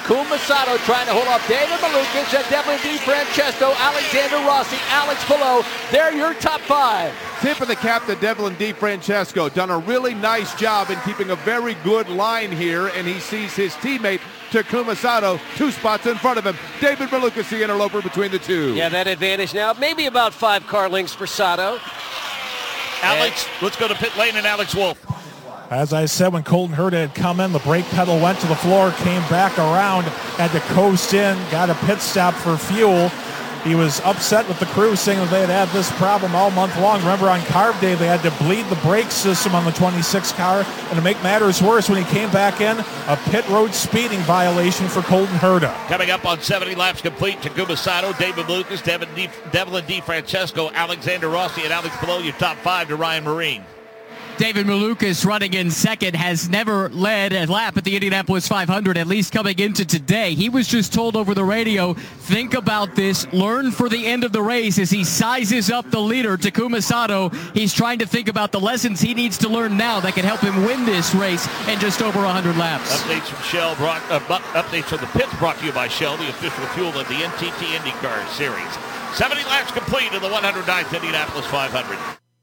Kumasato trying to hold off David Malukas and Devlin DeFrancesco, Alexander Rossi, Alex Palou. They're your top 5. Tip of the cap to Devlin DeFrancesco. Done a really nice job in keeping a very good line here, and he sees his teammate Takuma Sato 2 spots in front of him. David Malukas, the interloper between the two. Yeah, that advantage now, maybe about 5 car lengths for Sato. Alex, let's go to pit lane and Alex Wolf. As I said, when Colton Herta had come in, the brake pedal went to the floor, came back around, had to coast in, got a pit stop for fuel. He was upset with the crew, saying that they had this problem all month long. Remember, on carb day, they had to bleed the brake system on the 26 car. And to make matters worse, when he came back in, a pit road speeding violation for Colton Herta. Coming up on 70 laps complete, Takuma Sato, David Malukas, Devlin DeFrancesco, Alexander Rossi, and Alex Palou, your top 5 to Ryan Marine. David Malukas, running in second, has never led a lap at the Indianapolis 500, at least coming into today. He was just told over the radio, think about this, learn for the end of the race as he sizes up the leader, Takuma Sato. He's trying to think about the lessons he needs to learn now that can help him win this race in just over 100 laps. Updates from Shell, updates from the pits brought to you by Shell, the official fuel of the NTT IndyCar Series. 70 laps complete in the 109th Indianapolis 500.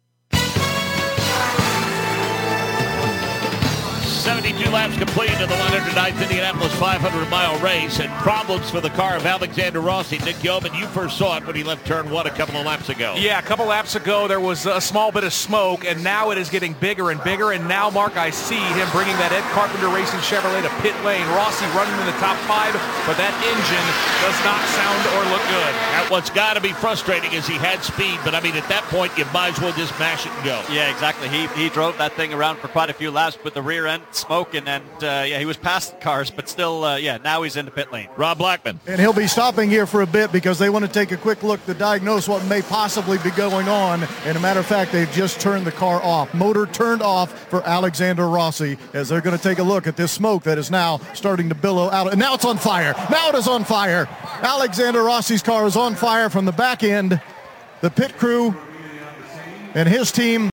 72 laps complete in the 109th Indianapolis 500-mile race, and problems for the car of Alexander Rossi. Nick Yeoman, you first saw it when he left turn 1 a couple of laps ago. Yeah, a couple laps ago there was a small bit of smoke, and now it is getting bigger and bigger, and now, Mark, I see him bringing that Ed Carpenter Racing Chevrolet to pit lane. Rossi running in the top 5, but that engine does not sound or look good. Now, what's got to be frustrating is he had speed, but I mean, at that point, you might as well just mash it and go. Yeah, exactly. He drove that thing around for quite a few laps with the rear end smoking, and he was past the cars, but still, now he's in the pit lane. Rob Blackman. And he'll be stopping here for a bit because they want to take a quick look to diagnose what may possibly be going on. And a matter of fact, they've just turned the car off. Motor turned off for Alexander Rossi as they're going to take a look at this smoke that is now starting to billow out. And now it's on fire. Now it is on fire. Alexander Rossi's car is on fire from the back end. The pit crew and his team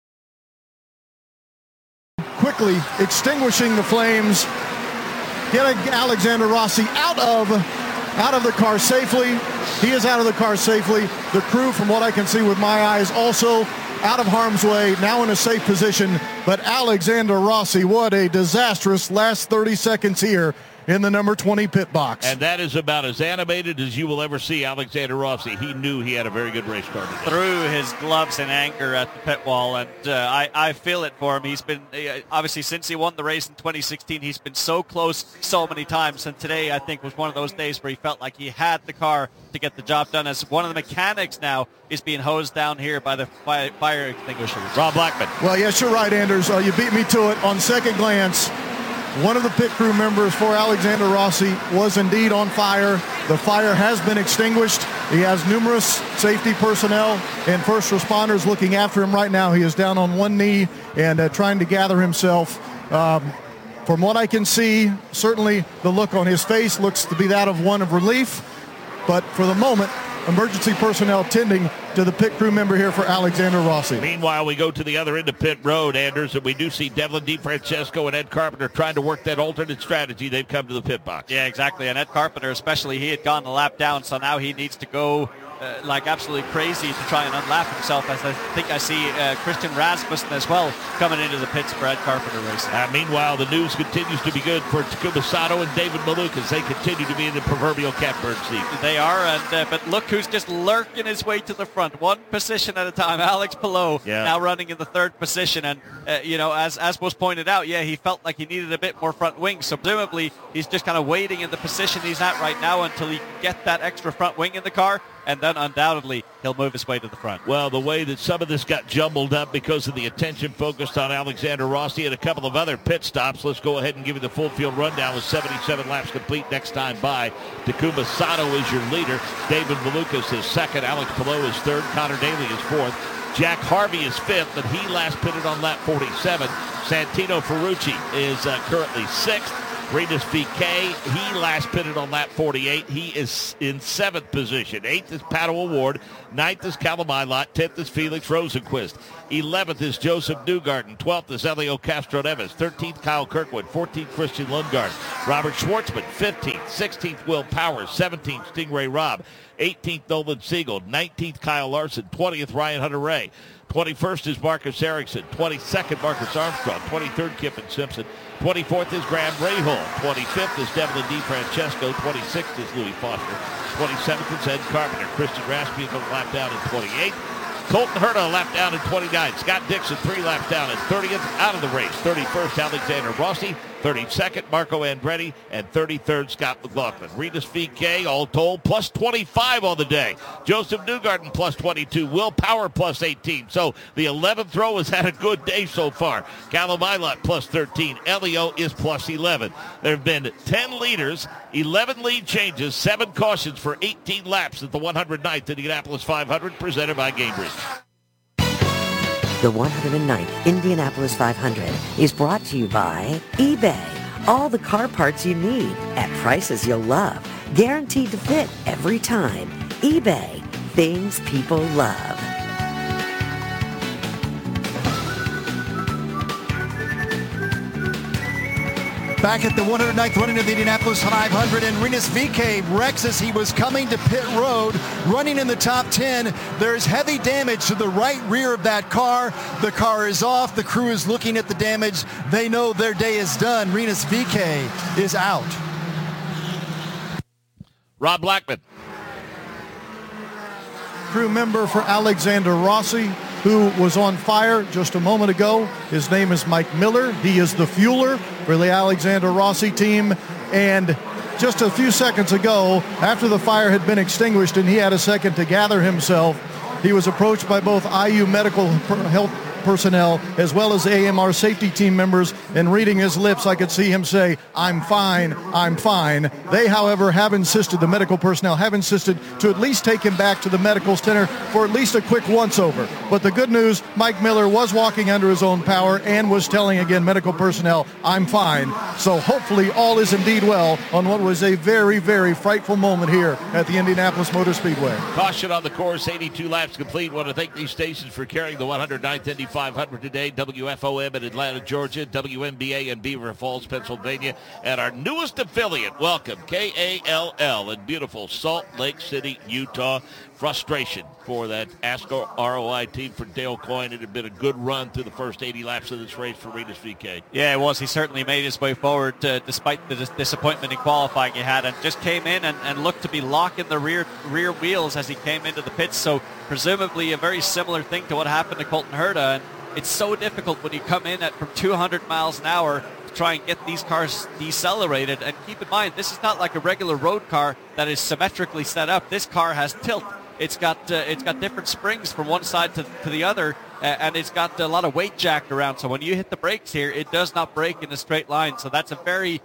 quickly extinguishing the flames, getting Alexander Rossi out of the car safely. He is out of the car safely. The crew, from what I can see with my eyes, also out of harm's way, now in a safe position. But Alexander Rossi, what a disastrous last 30 seconds here in the number 20 pit box. And that is about as animated as you will ever see Alexander Rossi. He knew he had a very good race car today. Threw his gloves in anger at the pit wall, and I feel it for him. He's been, obviously, since he won the race in 2016, he's been so close so many times, and today, I think, was one of those days where he felt like he had the car to get the job done, as one of the mechanics now is being hosed down here by the fire extinguishers. Rob Blackman. Well, yes, you're right, Anders. You beat me to it. On second glance, one of the pit crew members for Alexander Rossi was indeed on fire. The fire has been extinguished. He has numerous safety personnel and first responders looking after him right now. He is down on one knee and trying to gather himself. From what I can see, certainly the look on his face looks to be that of one of relief. But for the moment, emergency personnel tending to the pit crew member here for Alexander Rossi. Meanwhile, we go to the other end of pit road, Anders, and we do see Devlin DeFrancesco and Ed Carpenter trying to work that alternate strategy. They've come to the pit box. Yeah, exactly. And Ed Carpenter, especially, he had gone the lap down, so now he needs to go like absolutely crazy to try and unlap himself, as I think I see Christian Rasmussen as well coming into the pits for Ed Carpenter Racing. Meanwhile, the news continues to be good for Takuma Sato and David Malukas. They continue to be in the proverbial catbird seat. They are, and but look who's just lurking his way to the front, one position at a time. Alex Palou now running in the third position, and as was pointed out, he felt like he needed a bit more front wing, so presumably he's just kind of waiting in the position he's at right now until he can get that extra front wing in the car, and then undoubtedly he'll move his way to the front. Well, the way that some of this got jumbled up because of the attention focused on Alexander Rossi and a couple of other pit stops, let's go ahead and give you the full field rundown with 77 laps complete next time by. Takuma Sato is your leader. David Malukas is second. Alex Palou is third. Connor Daly is fourth. Jack Harvey is fifth, but he last pitted on lap 47. Santino Ferrucci is currently sixth. Rinus VeeKay, he last pitted on lap 48. He is in 7th position. 8th is Pato O'Ward. 9th is Callum Ilott. 10th is Felix Rosenqvist. 11th is Joseph Newgarden. 12th is Elio Castro-Neves. 13th, Kyle Kirkwood. 14th, Christian Lundgaard. Robert Schwartzman, 15th. 16th, Will Powers. 17th, Stingray Robb. 18th, Nolan Siegel. 19th, Kyle Larson. 20th, Ryan Hunter-Reay. 21st is Marcus Ericsson. 22nd, Marcus Armstrong. 23rd, Kiffin Simpson. 24th is Graham Rahal. 25th is Devlin DeFrancesco. 26th is Louis Foster. 27th is Ed Carpenter. Christian Raspy a lap down in 28th. Colton Herta a lap down in 29th. Scott Dixon 3 laps down in 30th. Out of the race. 31st, Alexander Rossi. 32nd, Marco Andretti. And 33rd, Scott McLaughlin. Rinus VeeKay, all told, plus 25 on the day. Joseph Newgarden, plus 22. Will Power, plus 18. So the 11th row has had a good day so far. Callum Ilott, plus 13. Elio is plus 11. There have been 10 leaders, 11 lead changes, 7 cautions for 18 laps at the 109th Indianapolis 500, presented by Gainbridge. The 109th Indianapolis 500 is brought to you by eBay. All the car parts you need at prices you'll love. Guaranteed to fit every time. eBay. Things people love. Back at the 109th running of the Indianapolis 500, and Rinus VeeKay wrecks as he was coming to pit road, running in the top 10. There's heavy damage to the right rear of that car. The car is off. The crew is looking at the damage. They know their day is done. Rinus VeeKay is out. Rob Blackman. Crew member for Alexander Rossi, who was on fire just a moment ago. His name is Mike Miller. He is the fueler for the Alexander Rossi team. And just a few seconds ago, after the fire had been extinguished and he had a second to gather himself, he was approached by both IU medical health personnel as well as AMR safety team members, and reading his lips, I could see him say, "I'm fine, I'm fine." They, however, have insisted, the medical personnel have insisted to at least take him back to the medical center for at least a quick once-over. But the good news, Mike Miller was walking under his own power and was telling, again, medical personnel, "I'm fine." So hopefully all is indeed well on what was a very, very frightful moment here at the Indianapolis Motor Speedway. Caution on the course, 82 laps complete. Want to thank these stations for carrying the 109th Indy 500 today. WFOM in Atlanta, Georgia, WMBA in Beaver Falls, Pennsylvania, and our newest affiliate, welcome, KALL in beautiful Salt Lake City, Utah. Frustration for that ASCO ROI team for Dale Coyne. It had been a good run through the first 80 laps of this race for Rinus VeeKay. Yeah, it was. He certainly made his way forward despite the disappointment in qualifying he had, and just came in and looked to be locking the rear wheels as he came into the pits. So presumably a very similar thing to what happened to Colton Herta. And it's so difficult when you come in from 200 miles an hour to try and get these cars decelerated. And keep in mind, this is not like a regular road car that is symmetrically set up. This car has tilt. It's got different springs from one side to the other, and it's got a lot of weight jacked around. So when you hit the brakes here, it does not brake in a straight line. So that's a very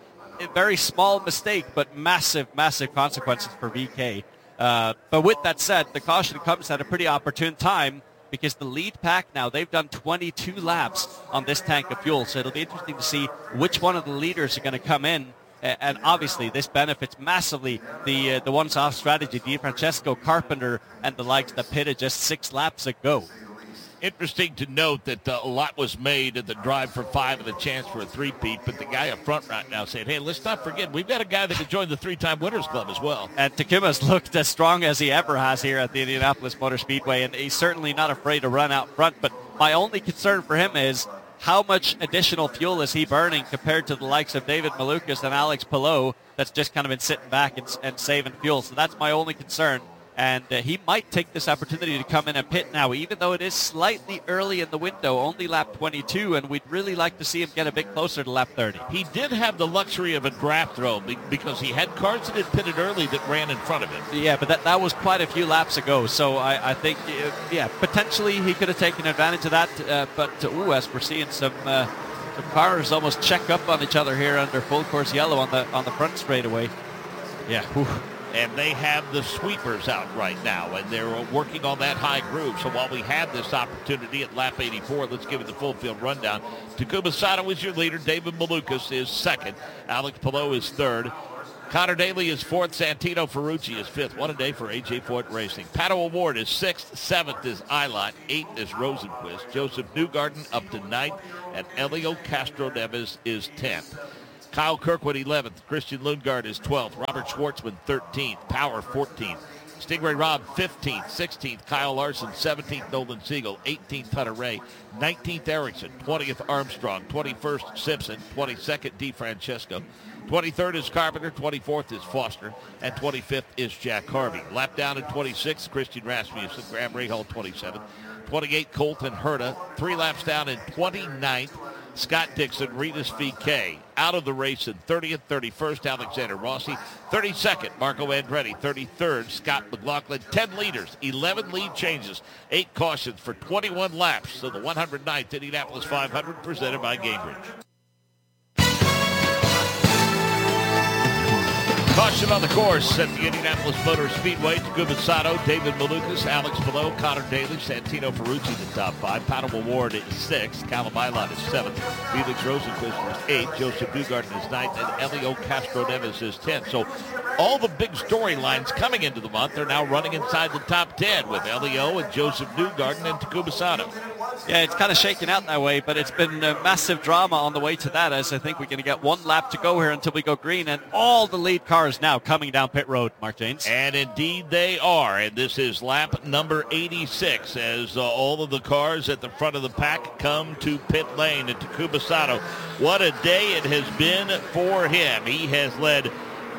small mistake, but massive, massive consequences for VeeKay. But with that said, the caution comes at a pretty opportune time, because the lead pack now, they've done 22 laps on this tank of fuel. So it'll be interesting to see which one of the leaders are going to come in. And obviously, this benefits massively the once-off strategy, DeFrancesco, Carpenter, and the likes that pitted just 6 laps ago. Interesting to note that a lot was made at the drive for 5 and the chance for a three-peat, but the guy up front right now saying, hey, let's not forget, we've got a guy that could join the 3-time Winners Club as well. And Takuma's looked as strong as he ever has here at the Indianapolis Motor Speedway, and he's certainly not afraid to run out front. But my only concern for him is how much additional fuel is he burning compared to the likes of David Malukas and Alex Palou that's just kind of been sitting back and saving fuel. So that's my only concern. And he might take this opportunity to come in and pit now, even though it is slightly early in the window, only lap 22, and we'd really like to see him get a bit closer to lap 30. He did have the luxury of a draft throw because he had cars that had pitted early that ran in front of him. Yeah, but that was quite a few laps ago, so I think, potentially he could have taken advantage of that, but as we're seeing some cars almost check up on each other here under full course yellow on the front straightaway. Yeah, and they have the sweepers out right now, and they're working on that high groove. So while we have this opportunity at lap 84, let's give it the full field rundown. Takuma Sato is your leader. David Malukas is second. Alex Palou is third. Connor Daly is fourth. Santino Ferrucci is fifth. One a day for AJ Foyt Racing. Pato O'Ward is sixth. Seventh is Ilott. Eighth is Rosenquist. Joseph Newgarden up to ninth. And Elio Castro Neves is 10th. Kyle Kirkwood 11th. Christian Lundgaard is 12th. Robert Schwartzman 13th. Power 14th. Stingray Robb 15th. 16th Kyle Larson. 17th Nolan Siegel. 18th Hunter Ray. 19th Erickson. 20th Armstrong. 21st Simpson. 22nd DeFrancesco. 23rd is Carpenter. 24th is Foster. And 25th is Jack Harvey. Lap down at 26th, Christian Rasmussen. Graham Rahal 27th. 28th Colton Herta. 3 laps down in 29th. Scott Dixon, Rinus VeeKay out of the race in 30th, 31st, Alexander Rossi, 32nd, Marco Andretti, 33rd, Scott McLaughlin, 10 leaders, 11 lead changes, 8 cautions for 21 laps. So the 109th Indianapolis 500 presented by Gainbridge. Caution on the course at the Indianapolis Motor Speedway. Takuma Sato, David Malukas, Alex Palou, Connor Daly, Santino Ferrucci, the top 5. Pato O'Ward is 6th. Callum Ilott is 7th. Felix Rosenquist is 8th. Joseph Newgarden is 9th. And Elio Castro Neves is 10th. So all the big storylines coming into the month are now running inside the top 10 with Elio and Joseph Newgarden and Takuma Sato. Yeah, it's kind of shaking out that way, but it's been massive drama on the way to that, as I think we're going to get one lap to go here until we go green, and all the lead cars now coming down pit road, Mark Janes. And indeed they are, and this is lap number 86 as all of the cars at the front of the pack come to pit lane. And Takuma Sato, what a day it has been for him. He has led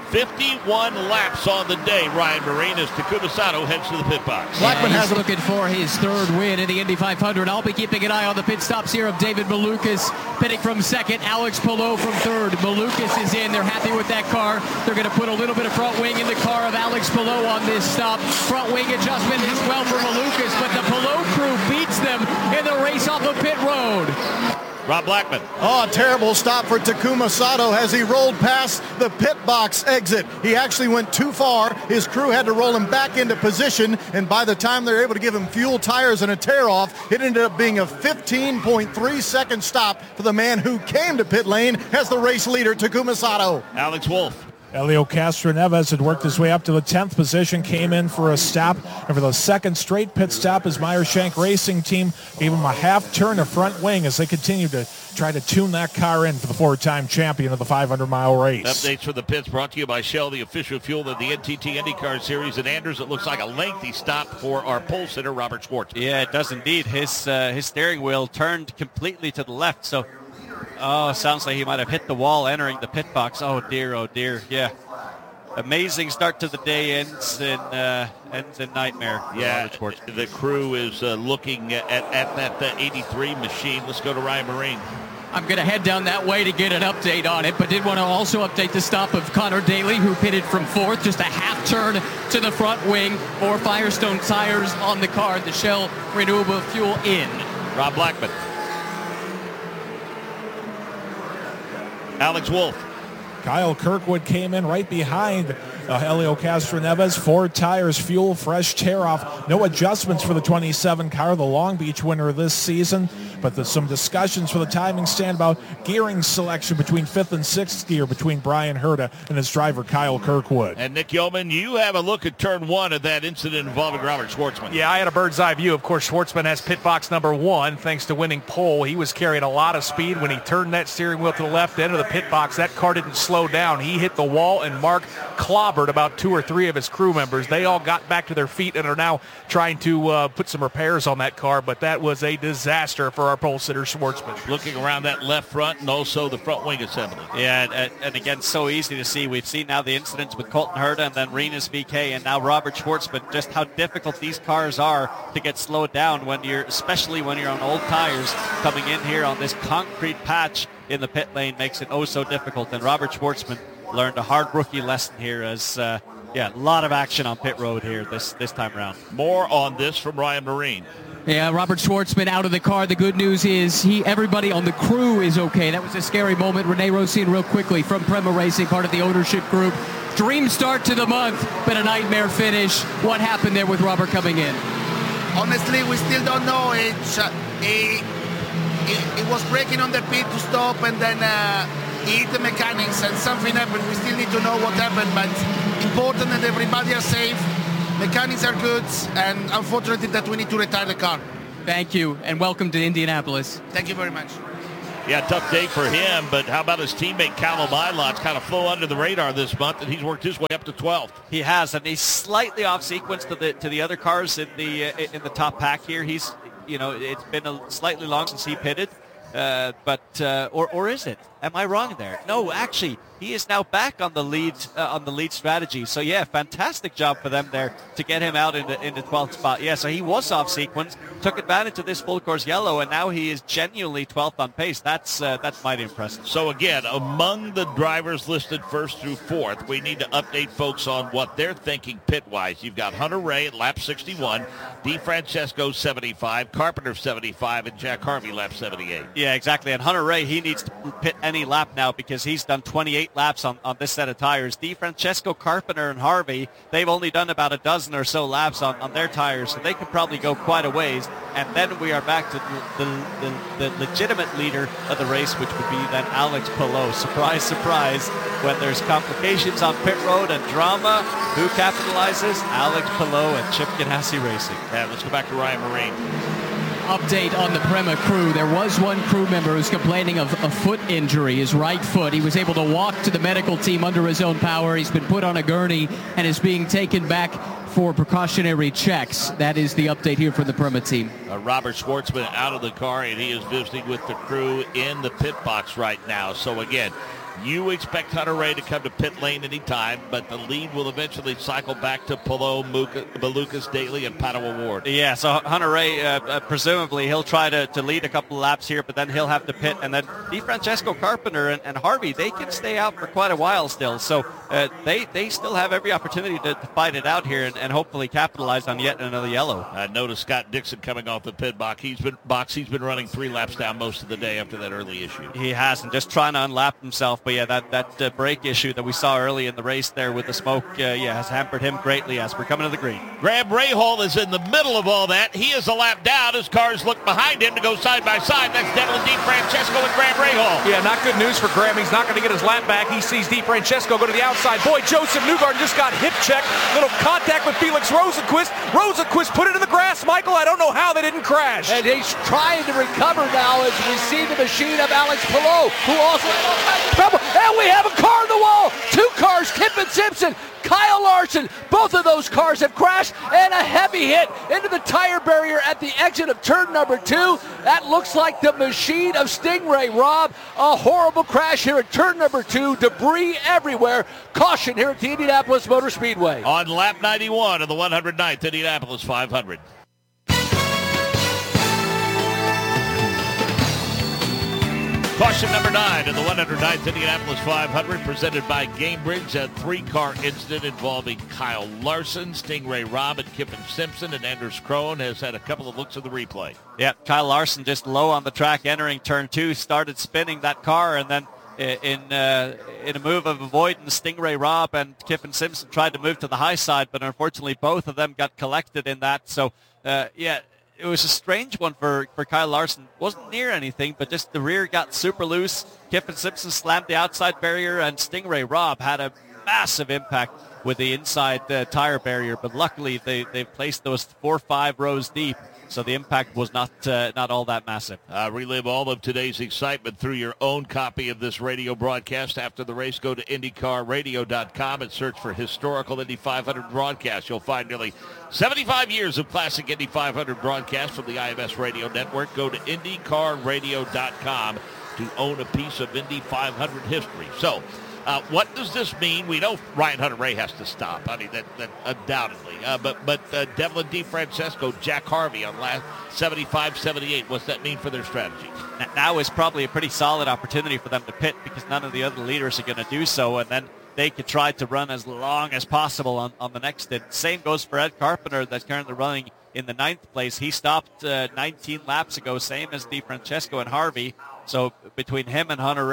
51 laps on the day, Ryan Marine, as Takuma Sato heads to the pit box. Blackman has looking for his third win in the Indy 500. I'll be keeping an eye on the pit stops here of David Malukas pitting from second, Alex Palou from third. Malukas is in. They're happy with that car. They're going to put a little bit of front wing in the car of Alex Palou on this stop. Front wing adjustment as well for Malukas, but the Palou crew beats them in the race off the pit road. Rob Blackman. Oh, a terrible stop for Takuma Sato as he rolled past the pit box exit. He actually went too far. His crew had to roll him back into position, and by the time they were able to give him fuel, tires, and a tear-off, it ended up being a 15.3-second stop for the man who came to pit lane as the race leader, Takuma Sato. Alex Wolff. Elio Castro Neves had worked his way up to the 10th position, came in for a stop, and for the second straight pit stop, his Meyer-Shank Racing team gave him a half turn to front wing as they continued to try to tune that car in for the 4-time champion of the 500-mile race. Updates from the pits brought to you by Shell, the official fuel of the NTT IndyCar Series. And Anders, it looks like a lengthy stop for our pole sitter, Robert Schwartz. Yeah, it does indeed. His steering wheel turned completely to the left, so sounds like he might have hit the wall entering the pit box. Oh dear. Yeah. Amazing start to the day, ends in nightmare. Yeah, the crew is looking at that 83 machine. Let's go to Ryan Marine. I'm going to head down that way to get an update on it, but did want to also update the stop of Connor Daly, who pitted from fourth, just a half turn to the front wing for Firestone tires on the car, the Shell Renewable Fuel in. Rob Blackman. Alex Wolff. Kyle Kirkwood came in right behind Elio Castro Neves. 4 tires, fuel, fresh tear-off. No adjustments for the 27 car, the Long Beach winner this season. But there's some discussions for the timing stand about gearing selection between 5th and 6th gear between Bryan Herta and his driver Kyle Kirkwood. And Nick Yeoman, you have a look at turn 1 of that incident involving Robert Schwartzman. Yeah, I had a bird's eye view. Of course, Schwartzman has pit box number 1 thanks to winning pole. He was carrying a lot of speed when he turned that steering wheel to the left end of the pit box. That car didn't slow down. He hit the wall, and Mark clobbered about 2 or 3 of his crew members. They all got back to their feet and are now trying to put some repairs on that car, but that was a disaster for our pole sitter Schwartzman. Looking around that left front and also the front wing assembly. Yeah, and again, so easy to see. We've seen now the incidents with Colton Herta and then Rinus VeeKay and now Robert Schwartzman, just how difficult these cars are to get slowed down especially when you're on old tires. Coming in here on this concrete patch in the pit lane makes it so difficult. And Robert Schwartzman learned a hard rookie lesson here as, a lot of action on pit road here this time around. More on this from Ryan Marine. Yeah, Robert Schwartzman out of the car. The good news is everybody on the crew is okay. That was a scary moment. Rene Rosin real quickly from Prema Racing, part of the ownership group, dream start to the month, but a nightmare finish. What happened there with Robert coming in? Honestly, we still don't know. It was braking on the pit to stop, and then he hit the mechanics, and something happened. We still need to know what happened, but important that everybody are safe. Mechanics are good, and unfortunately that we need to retire the car. Thank you, and welcome to Indianapolis. Thank you very much. Yeah, tough day for him, but how about his teammate Callum Ilott? Kind of flew under the radar this month, and he's worked his way up to 12th. He has, and he's slightly off sequence to the other cars in the top pack here. He's, it's been slightly long since he pitted, or is it? Am I wrong there? No, actually, he is now back on the lead strategy. So yeah, fantastic job for them there to get him out in the 12th spot. Yeah, so he was off sequence, took advantage of this full course yellow, and now he is genuinely 12th on pace. That's mighty impressive. So again, among the drivers listed first through fourth, we need to update folks on what they're thinking pit-wise. You've got Hunter Ray at lap 61, DeFrancesco 75, Carpenter 75, and Jack Harvey lap 78. Yeah, exactly. And Hunter Ray, he needs to pit any lap now because he's done 28 laps on this set of tires. DeFrancesco, Carpenter, and Harvey, they've only done about a dozen or so laps on their tires, so they could probably go quite a ways. And then we are back to the legitimate leader of the race, which would be then Alex Palou. Surprise, surprise, when there's complications on pit road and drama, who capitalizes? Alex Palou and Chip Ganassi Racing. Yeah, let's go back to Ryan Marine. Update on the Prema crew. There was one crew member who's complaining of a foot injury, his right foot. He was able to walk to the medical team under his own power. He's been put on a gurney and is being taken back for precautionary checks. That is the update here from the Prema team. Robert Schwartzman out of the car, and he is visiting with the crew in the pit box right now. So again, you expect Hunter Ray to come to pit lane anytime, but the lead will eventually cycle back to Palou, Malukas, Daly, and Pato O'Ward. Yeah, so Hunter Ray, presumably, he'll try to lead a couple of laps here, but then he'll have to pit. And then DeFrancesco, Carpenter, and Harvey, they can stay out for quite a while still. So they still have every opportunity to fight it out here and hopefully capitalize on yet another yellow. Notice Scott Dixon coming off the pit box. He's been running 3 laps down most of the day after that early issue. He has, and just trying to unlap himself. But yeah, that brake issue that we saw early in the race there with the smoke, has hampered him greatly as we're coming to the green. Graham Rahal is in the middle of all that. He is a lap down. His cars look behind him to go side by side. That's Devlin DeFrancesco and Graham Rahal. Yeah, not good news for Graham. He's not going to get his lap back. He sees DeFrancesco go to the outside. Boy, Joseph Newgarden just got hip checked. Little contact with Felix Rosenquist. Rosenquist put it in the grass. Michael, I don't know how they didn't crash. And he's trying to recover now as we see the machine of Alex Palou, who also had all kinds of trouble. And we have a car on the wall. 2 cars, Kiffin Simpson, Kyle Larson. Both of those cars have crashed, and a heavy hit into the tire barrier at the exit of turn number 2. That looks like the machine of Stingray. Rob, a horrible crash here at turn number 2. Debris everywhere. Caution here at the Indianapolis Motor Speedway. On lap 91 of the 109th Indianapolis 500. Caution number 9 in the 109th Indianapolis 500, presented by Gamebridge. A 3-car incident involving Kyle Larson, Stingray Robb, and Kiffin Simpson, and Anders Krohn has had a couple of looks at the replay. Yeah, Kyle Larson just low on the track entering turn 2, started spinning that car, and then in a move of avoidance, Stingray Robb and Kiffin Simpson tried to move to the high side, but unfortunately both of them got collected in that. So, it was a strange one for Kyle Larson. Wasn't near anything, but just the rear got super loose. Kiffin Simpson slammed the outside barrier, and Stingray Robb had a massive impact with the inside tire barrier. But luckily, they've placed those 4 or 5 rows deep, so the impact was not all that massive. Relive all of today's excitement through your own copy of this radio broadcast. After the race, go to IndyCarRadio.com and search for Historical Indy 500 broadcast. You'll find nearly 75 years of classic Indy 500 broadcasts from the IMS Radio Network. Go to IndyCarRadio.com to own a piece of Indy 500 history. So, what does this mean? We know Ryan Hunter-Ray has to stop. I mean, that undoubtedly. But Devlin DeFrancesco, Jack Harvey on last 75-78. What's that mean for their strategy? Now is probably a pretty solid opportunity for them to pit because none of the other leaders are going to do so, and then they could try to run as long as possible on the next stint. Same goes for Ed Carpenter that's currently running in the 9th place. He stopped 19 laps ago, same as DeFrancesco and Harvey. So between him and Hunter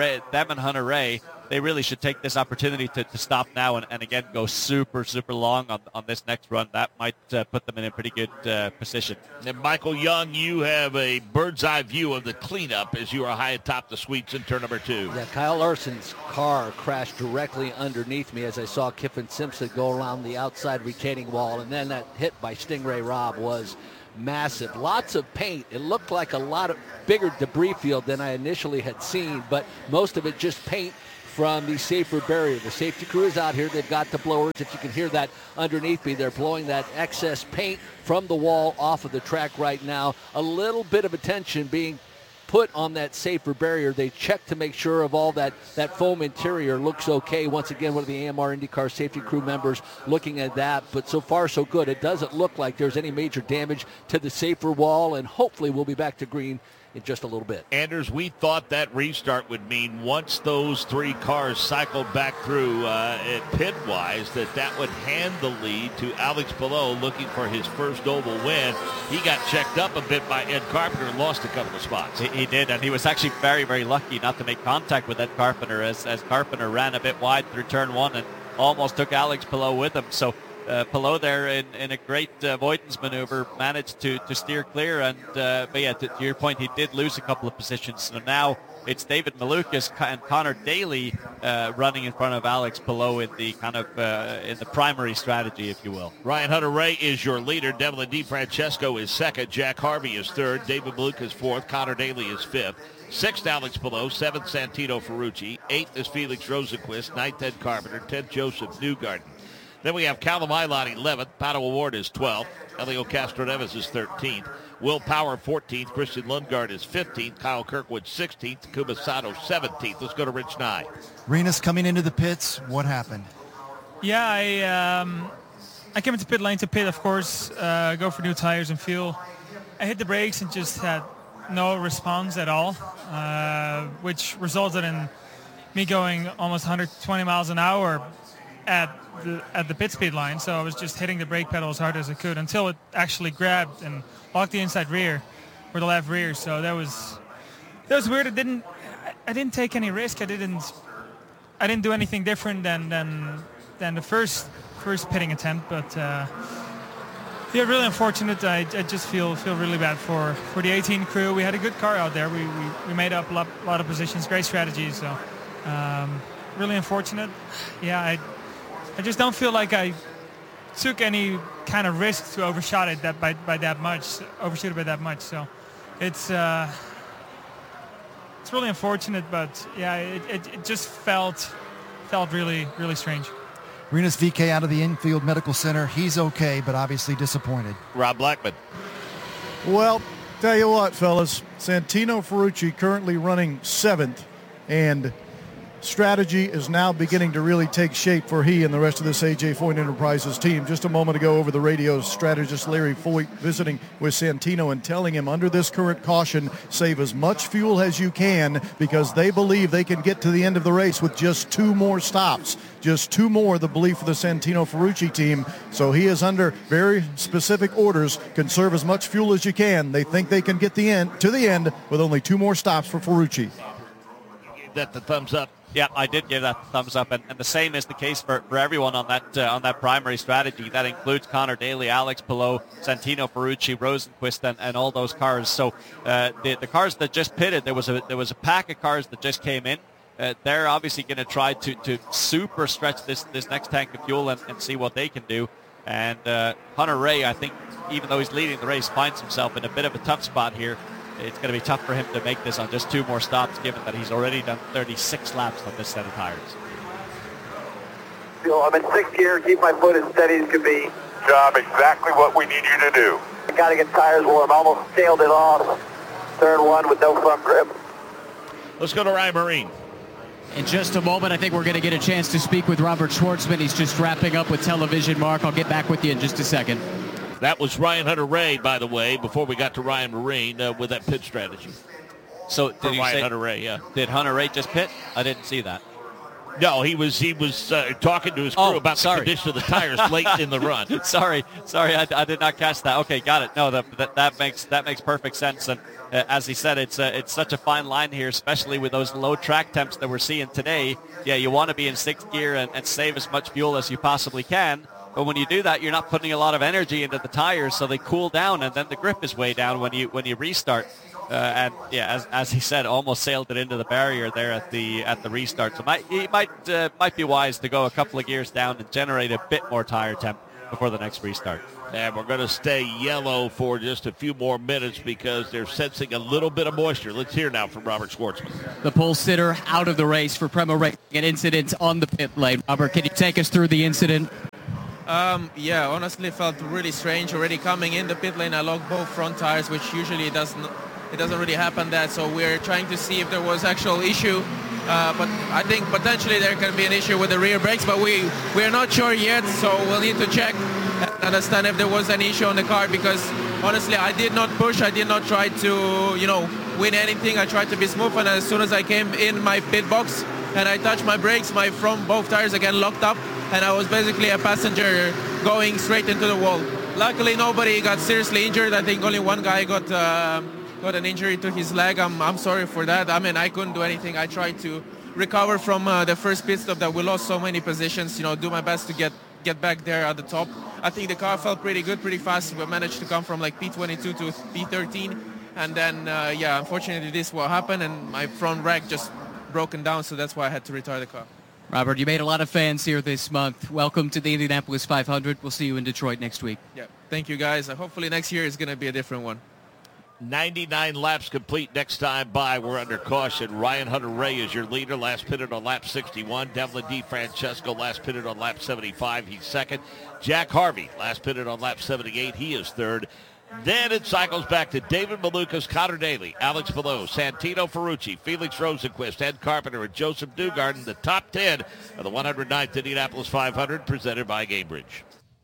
Ray, they really should take this opportunity to stop now and again go super, super long on this next run. That might put them in a pretty good position. And Michael Young, you have a bird's eye view of the cleanup as you are high atop the suites in turn number 2. Yeah, Kyle Larson's car crashed directly underneath me as I saw Kyffin Simpson go around the outside retaining wall, and then that hit by Stingray Robb was massive. Lots of paint. It looked like a lot of bigger debris field than I initially had seen, but most of it just paint from the safer barrier. The safety crew is out here. They've got the blowers. If you can hear that underneath me, they're blowing that excess paint from the wall off of the track right now. A little bit of attention being put on that safer barrier. They check to make sure of all that foam interior looks okay. Once again, one of the AMR IndyCar safety crew members looking at that, but so far so good. It doesn't look like there's any major damage to the safer wall, and hopefully we'll be back to green in just a little bit. Anders, we thought that restart would mean once those 3 cars cycled back through pit-wise that would hand the lead to Alex Palou looking for his first oval win. He got checked up a bit by Ed Carpenter and lost a couple of spots. He did, and he was actually very, very lucky not to make contact with Ed Carpenter as Carpenter ran a bit wide through turn 1 and almost took Alex Palou with him. So Palou there in a great avoidance maneuver managed to steer clear, and but yeah, to your point, he did lose a couple of positions. So now it's David Malukas and Connor Daly running in front of Alex Palou in the kind of in the primary strategy, if you will. Ryan Hunter-Ray is your leader. Devlin DeFrancesco is second. Jack Harvey is third. David Malukas fourth. Connor Daly is fifth. 6th, Alex Palou. 7th, Santino Ferrucci. 8th is Felix Rosenquist. 9th, Ed Carpenter. 10th, Joseph Newgarden. Then we have Callum Eilert 11th. Pato O'Ward is 12th. Elio Castro-Neves is 13th. Will Power 14th. Christian Lundgaard is 15th. Kyle Kirkwood 16th. Takuma Sato 17th. Let's go to Rich Nye. Rinus coming into the pits. What happened? Yeah, I came into pit lane to pit, of course, go for new tires and fuel. I hit the brakes and just had no response at all, which resulted in me going almost 120 miles an hour at the pit speed line. So I was just hitting the brake pedal as hard as I could until it actually grabbed and locked the inside rear or the left rear. So that was weird. I didn't take any risk. I didn't do anything different than the first pitting attempt. But yeah, really unfortunate. I just feel really bad for the 18 crew. We had a good car out there. We made up a lot of positions. Great strategy. So really unfortunate. Yeah, I just don't feel like I took any kind of risk to overshoot it by that much. So it's really unfortunate, but yeah, it just felt really, really strange. Rinus VeeKay out of the infield medical center. He's okay, but obviously disappointed. Rob Blackman. Well, tell you what, fellas, Santino Ferrucci currently running 7th, and strategy is now beginning to really take shape for he and the rest of this A.J. Foyt Enterprises team. Just a moment ago over the radio, strategist Larry Foyt visiting with Santino and telling him under this current caution, save as much fuel as you can because they believe they can get to the end of the race with just 2 more stops. Just 2 more, the belief of the Santino Ferrucci team. So he is under very specific orders. Conserve as much fuel as you can. They think they can get to the end with only 2 more stops for Ferrucci. That the thumbs up. Yeah, I did give that thumbs up, and the same is the case for everyone on that primary strategy. That includes Connor Daly, Alex Palou, Santino Ferrucci, Rosenquist, and all those cars. So the cars that just pitted, there was a pack of cars that just came in. They're obviously going to try to super stretch this next tank of fuel and see what they can do. And Hunter Ray, I think, even though he's leading the race, finds himself in a bit of a tough spot here. It's going to be tough for him to make this on just 2 more stops, given that he's already done 36 laps on this set of tires. I'm in 6th gear, keep my foot as steady as can be. Job exactly what we need you to do. I got to get tires warm, almost sailed it off. Turn 1 with no front grip. Let's go to Ryan Marine. In just a moment, I think we're going to get a chance to speak with Robert Schwartzman. He's just wrapping up with Television Mark. I'll get back with you in just a second. That was Ryan Hunter-Ray, by the way, before we got to Ryan Marine with that pit strategy. So did Ryan Hunter-Ray, yeah. Did Hunter-Ray just pit? I didn't see that. No, he was talking to his crew about the condition of the tires late in the run. Sorry, I did not catch that. Okay, got it. No, that makes perfect sense. And as he said, it's such a fine line here, especially with those low track temps that we're seeing today. Yeah, you want to be in 6th gear and save as much fuel as you possibly can. But when you do that, you're not putting a lot of energy into the tires, so they cool down, and then the grip is way down when you restart. And yeah, as he said, almost sailed it into the barrier there at the restart. So it might be wise to go a couple of gears down and generate a bit more tire temp before the next restart. And we're going to stay yellow for just a few more minutes because they're sensing a little bit of moisture. Let's hear now from Robert Schwartzman. The pole sitter out of the race for Prema Racing. An incident on the pit lane. Robert, can you take us through the incident? Yeah, honestly felt really strange. Already coming in the pit lane, I locked both front tires, which usually it doesn't really happen that. So we're trying to see if there was actual issue. But I think potentially there can be an issue with the rear brakes, but we're not sure yet. So we'll need to check and understand if there was an issue on the car, because honestly, I did not push. I did not try to, win anything. I tried to be smooth, and as soon as I came in my pit box and I touched my brakes, my front both tires again locked up, and I was basically a passenger going straight into the wall. Luckily, nobody got seriously injured. I think only one guy got an injury to his leg. I'm sorry for that. I mean, I couldn't do anything. I tried to recover from the first pit stop that we lost so many positions, do my best to get back there at the top. I think the car felt pretty good, pretty fast. We managed to come from like P22 to P13. And then, unfortunately, this will happen, and my front rack just broken down, so that's why I had to retire the car. Robert, you made a lot of fans here this month. Welcome to the Indianapolis 500. We'll see you in Detroit next week. Yeah, thank you, guys. Hopefully next year is going to be a different one. 99 laps complete next time by. We're under caution. Ryan Hunter-Reay is your leader. Last pitted on lap 61. Devlin DeFrancesco last pitted on lap 75. He's second. Jack Harvey last pitted on lap 78. He is third. Then it cycles back to David Malukas, Connor Daly, Alex Palou, Santino Ferrucci, Felix Rosenquist, Ed Carpenter, and Joseph Newgarden, the top 10 of the 109th Indianapolis 500, presented by Gamebridge.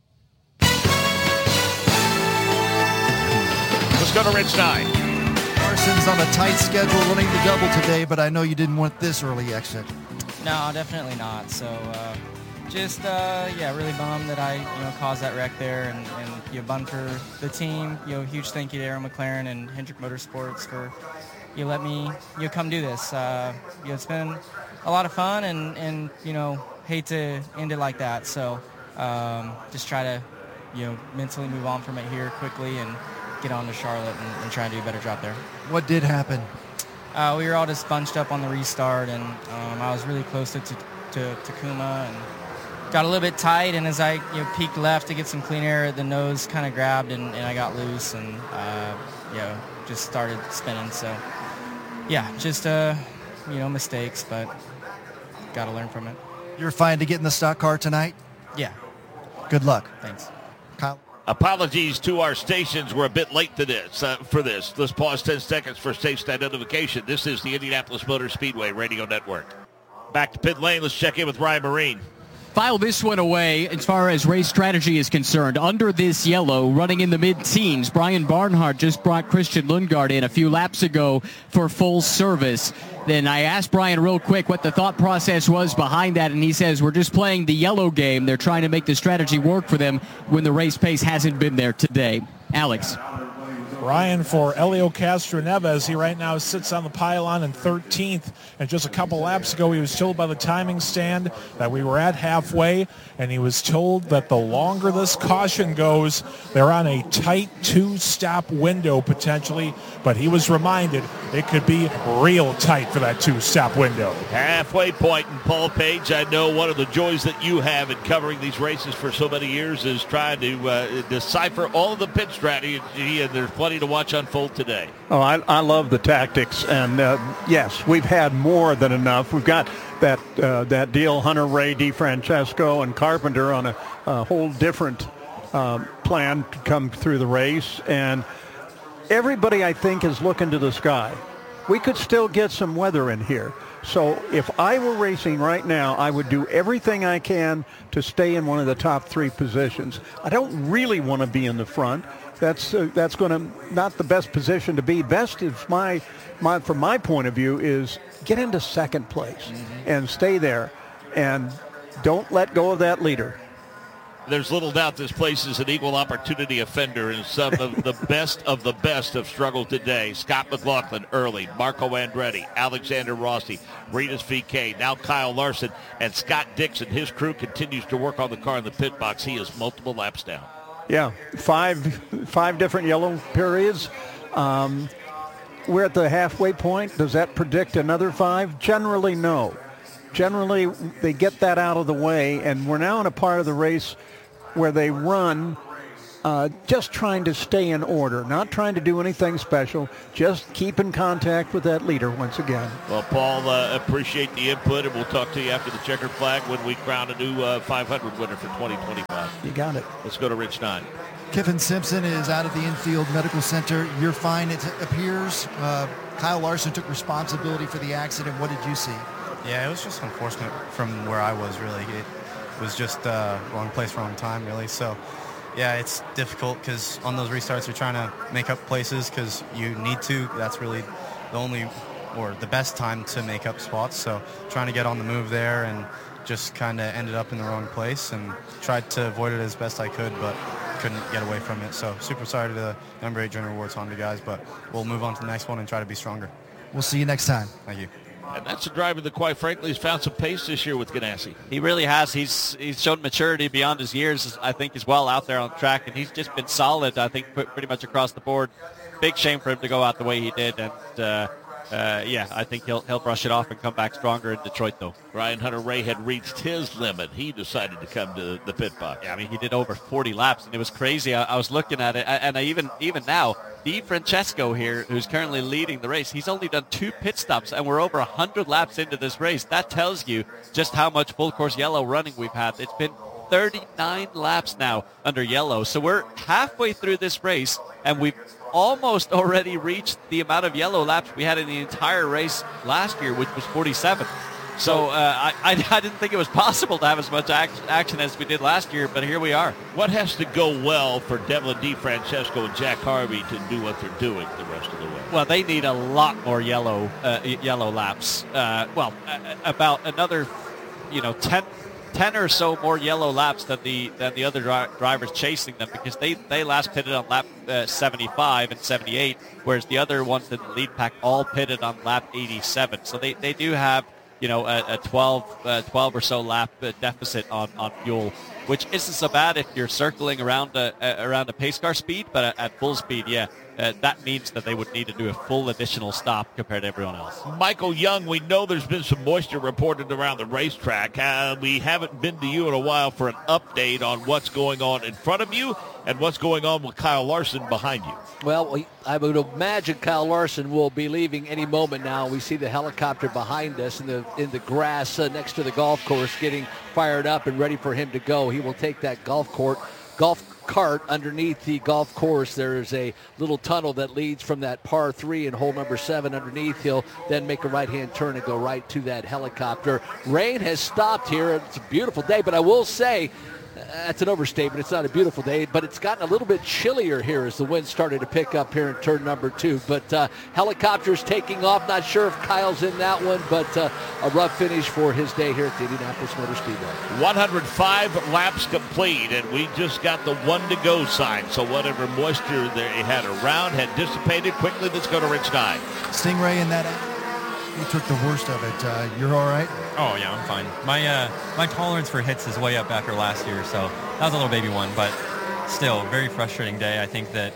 Let's go to Rich 9. Carson's on a tight schedule, running the double today, but I know you didn't want this early exit. No, definitely not. So, really bummed that I, caused that wreck there, and bummed for the team. Huge thank you to Arrow McLaren and Hendrick Motorsports for let me come do this. It's been a lot of fun, and hate to end it like that. So just try to mentally move on from it here quickly and get on to Charlotte and try and do a better job there. What did happen? We were all just bunched up on the restart, and I was really close to Takuma, and got a little bit tight, and as I peeked left to get some clean air, the nose kind of grabbed, and I got loose, and just started spinning. So just mistakes, but got to learn from it. You're fine to get in the stock car tonight? Yeah. Good luck. Thanks. Kyle? Apologies to our stations. We're a bit late to this. For this. Let's pause 10 seconds for station identification. This is the Indianapolis Motor Speedway Radio Network. Back to pit lane. Let's check in with Ryan Marine. File this one away as far as race strategy is concerned. Under this yellow, running in the mid-teens, Brian Barnhart just brought Christian Lundgaard in a few laps ago for full service. Then I asked Brian real quick what the thought process was behind that, and he says, we're just playing the yellow game. They're trying to make the strategy work for them when the race pace hasn't been there today. Alex. Ryan for Elio Castroneves. He right now sits on the pylon in 13th. And just a couple laps ago, he was told by the timing stand that we were at halfway. And he was told that the longer this caution goes, they're on a tight two-stop window potentially. But he was reminded it could be real tight for that two-stop window. Halfway point. And Paul Page, I know one of the joys that you have in covering these races for so many years is trying to decipher all of the pit strategy. And there's plenty to watch unfold today. Oh, I love the tactics, and yes, we've had more than enough. We've got that deal, Hunter-Reay, DeFrancesco, and Carpenter on a whole different plan to come through the race, and everybody, I think, is looking to the sky. We could still get some weather in here. So if I were racing right now, I would do everything I can to stay in one of the top three positions. I don't really want to be in the front. That's going to not the best position to be. Best is from my point of view is get into second place and stay there. and don't let go of that leader. There's little doubt this place is an equal opportunity offender, and some of the best have struggled today. Scott McLaughlin early, Marco Andretti, Alexander Rossi, Rinus VeeKay, now Kyle Larson, and Scott Dixon. His crew continues to work on the car in the pit box. He is multiple laps down. Yeah, five different yellow periods. We're at the halfway point. Does that predict another 5? Generally, no. Generally, they get that out of the way, and we're now in a part of the race where they run just trying to stay in order, not trying to do anything special, just keep in contact with that leader once again. Well, Paul, appreciate the input, and we'll talk to you after the checkered flag when we crown a new 500 winner for 2025. You got it. Let's go to Rich 9. Kiffin Simpson is out at the infield medical center. You're fine, it appears. Kyle Larson took responsibility for the accident. What did you see? Yeah, it was just unfortunate from where I was, really. It was just wrong place, wrong time, really. So, yeah, it's difficult because on those restarts you're trying to make up places because you need to. That's really the only or the best time to make up spots. So trying to get on the move there and just kind of ended up in the wrong place and tried to avoid it as best I could, but couldn't get away from it. So super sorry to the number 8 Junior Awards Honda guys, but we'll move on to the next one and try to be stronger. We'll see you next time. Thank you. And that's a driver that, quite frankly, has found some pace this year with Ganassi. He really has. He's shown maturity beyond his years, I think, as well out there on the track. And he's just been solid, I think, pretty much across the board. Big shame for him to go out the way he did. And, yeah, I think he'll brush it off and come back stronger in Detroit, though. Ryan Hunter-Reay had reached his limit. He decided to come to the pit box. Yeah, I mean, he did over 40 laps, and it was crazy. I was looking at it, and even now, Di Francesco here, who's currently leading the race, he's only done 2 pit stops, and we're over 100 laps into this race. That tells you just how much full course yellow running we've had. It's been 39 laps now under yellow. So we're halfway through this race, and we've almost already reached the amount of yellow laps we had in the entire race last year, which was 47. So I didn't think it was possible to have as much action as we did last year, but here we are. What has to go well for Devlin DeFrancesco and Jack Harvey to do what they're doing the rest of the way? Well, they need a lot more yellow laps. About another, 10 or so more yellow laps than the other drivers chasing them, because they last pitted on lap 75 and 78, whereas the other ones in the lead pack all pitted on lap 87. So they do have a 12 or so lap deficit on fuel, which isn't so bad if you're circling around a pace car speed, but at full speed, that means that they would need to do a full additional stop compared to everyone else. Michael Young, we know there's been some moisture reported around the racetrack. We haven't been to you in a while for an update on what's going on in front of you and what's going on with Kyle Larson behind you. Well, I would imagine Kyle Larson will be leaving any moment now. We see the helicopter behind us in the grass next to the golf course getting fired up and ready for him to go. He will take that golf cart underneath the golf course. There is a little tunnel that leads from that par 3 and hole number 7 underneath. He'll then make a right-hand turn and go right to that helicopter. Rain has stopped here. It's a beautiful day, but I will say, that's an overstatement. It's not a beautiful day, but it's gotten a little bit chillier here as the wind started to pick up here in turn number 2. But helicopters taking off. Not sure if Kyle's in that one, but a rough finish for his day here at the Indianapolis Motor Speedway. 105 laps complete, and we just got the 1 to go sign. So whatever moisture they had around had dissipated quickly. Let's go to Rich 9. Stingray in that. You took the worst of it. You're all right? Oh, yeah, I'm fine. My tolerance for hits is way up after last year, so that was a little baby one, but still, very frustrating day. I think that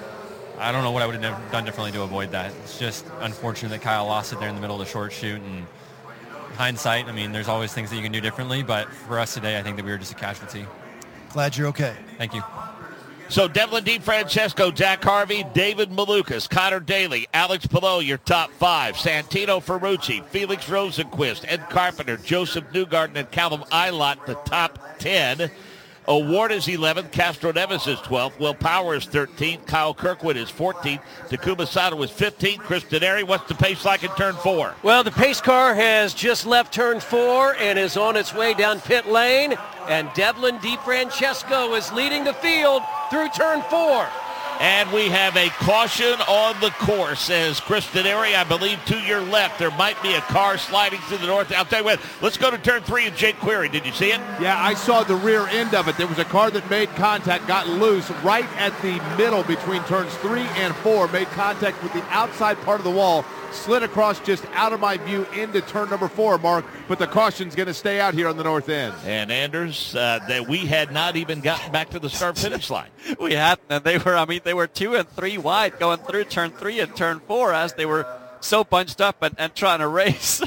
I don't know what I would have done differently to avoid that. It's just unfortunate that Kyle lost it there in the middle of the short shoot, and hindsight, I mean, there's always things that you can do differently, but for us today, I think that we were just a casualty. Glad you're okay. Thank you. So Devlin DeFrancesco, Jack Harvey, David Malukas, Connor Daly, Alex Palou, your top 5. Santino Ferrucci, Felix Rosenquist, Ed Carpenter, Joseph Newgarden, and Callum Eilert, the top 10. O'Ward is 11th. Castro Neves is 12th. Will Power is 13th. Kyle Kirkwood is 14th. Takuma Sato is 15th. Chris Denari, what's the pace like in turn 4? Well, the pace car has just left turn 4 and is on its way down pit lane. And Devlin DeFrancesco is leading the field through turn 4. And we have a caution on the course as Chris Denari, I believe, to your left. There might be a car sliding to the north. I'll tell you what, let's go to turn 3 and Jake Query. Did you see it? Yeah, I saw the rear end of it. There was a car that made contact, got loose right at the middle between turns 3 and 4, made contact with the outside part of the wall, slid across just out of my view into turn number 4, Mark, but the caution's going to stay out here on the north end. And Anders, that we had not even gotten back to the start-finish line. We hadn't, and they were 2 and 3 wide going through turn 3 and turn 4 as they were so bunched up and trying to race.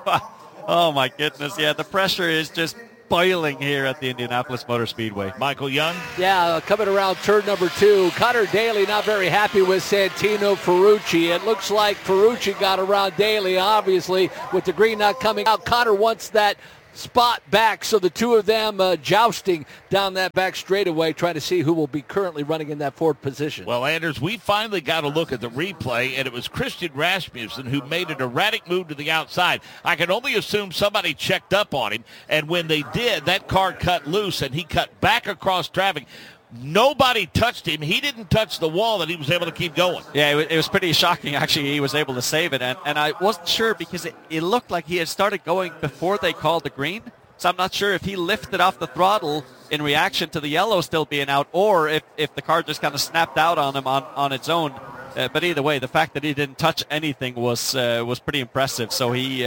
Oh my goodness, yeah, the pressure is just boiling here at the Indianapolis Motor Speedway. Michael Young? Yeah, coming around turn number 2. Connor Daly not very happy with Santino Ferrucci. It looks like Ferrucci got around Daly, obviously, with the green not coming out. Connor wants that spot back, so the two of them jousting down that back straightaway, trying to see who will be currently running in that fourth position. Well, Anders, we finally got a look at the replay, and it was Christian Rasmussen who made an erratic move to the outside. I can only assume somebody checked up on him, and when they did, that car cut loose, and he cut back across traffic. Nobody touched him. He didn't touch the wall, that he was able to keep going. Yeah, it was pretty shocking, actually. He was able to save it, and I wasn't sure because it looked like he had started going before they called the green. So I'm not sure if he lifted off the throttle in reaction to the yellow still being out, or if the car just kind of snapped out on him on its own. But either way, the fact that he didn't touch anything was pretty impressive. So he,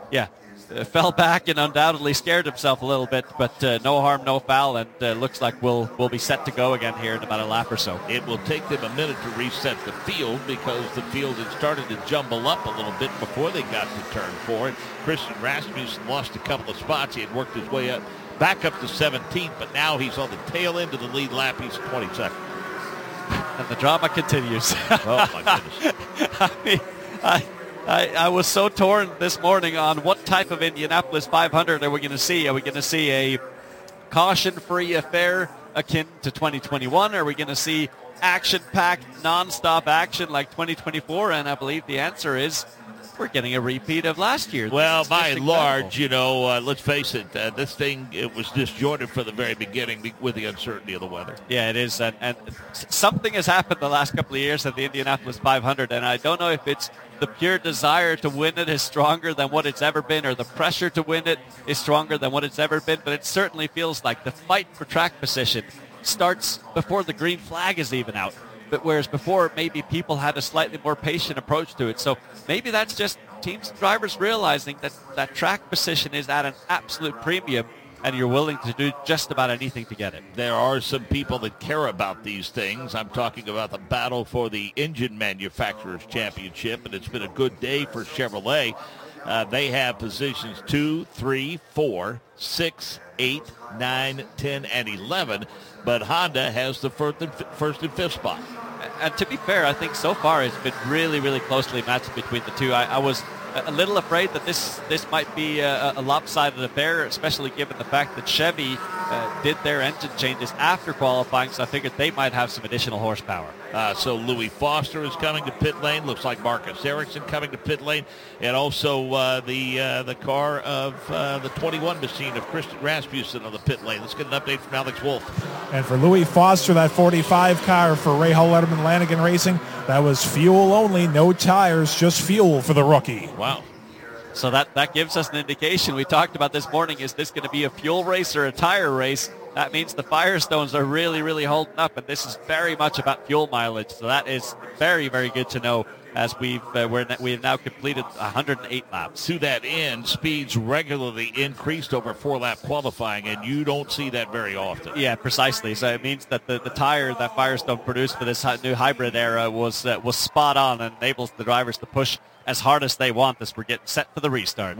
fell back and undoubtedly scared himself a little bit, but no harm, no foul, and looks like we'll be set to go again here in about a lap or so. It will take them a minute to reset the field because the field had started to jumble up a little bit before they got to turn 4. And Christian Rasmussen lost a couple of spots. He had worked his way up back up to 17th, but now he's on the tail end of the lead lap. He's 22nd. And the drama continues. Oh, my goodness. I mean, I was so torn this morning on what type of Indianapolis 500 are we going to see. Are we going to see a caution-free affair akin to 2021? Are we going to see action-packed, non-stop action like 2024? And I believe the answer is we're getting a repeat of last year. Well, by and large, let's face it, this thing, it was disjointed from the very beginning with the uncertainty of the weather. Yeah, it is. And something has happened the last couple of years at the Indianapolis 500, and I don't know if it's the pure desire to win it is stronger than what it's ever been, or the pressure to win it is stronger than what it's ever been, but it certainly feels like the fight for track position starts before the green flag is even out. But whereas before, maybe people had a slightly more patient approach to it. So maybe that's just teams and drivers realizing that track position is at an absolute premium, and you're willing to do just about anything to get it. There are some people that care about these things. I'm talking about the battle for the Engine Manufacturers Championship, and it's been a good day for Chevrolet. They have positions 2, 3, 4, 6, 8, 9, 10, and 11, but Honda has the first and fifth spot. And to be fair, I think so far it's been really, really closely matched between the two. I was a little afraid that this might be a lopsided affair, especially given the fact that Chevy did their engine changes after qualifying, so I figured they might have some additional horsepower. So Louis Foster is coming to pit lane. Looks like Marcus Ericsson coming to pit lane. And also the car of the 21 machine of Christian Rasmussen on the pit lane. Let's get an update from Alex Wolff. And for Louis Foster, that 45 car for Ray Hall Letterman Lanigan Racing, that was fuel only, no tires, just fuel for the rookie. Wow. So that gives us an indication. We talked about this morning, is this going to be a fuel race or a tire race? That means the Firestones are really, really holding up, and this is very much about fuel mileage. So that is very, very good to know as we've now completed 108 laps. To that end, speeds regularly increased over 4-lap qualifying, and you don't see that very often. Yeah, precisely. So it means that the tire that Firestone produced for this new hybrid era was spot on and enables the drivers to push as hard as they want as we're getting set for the restart.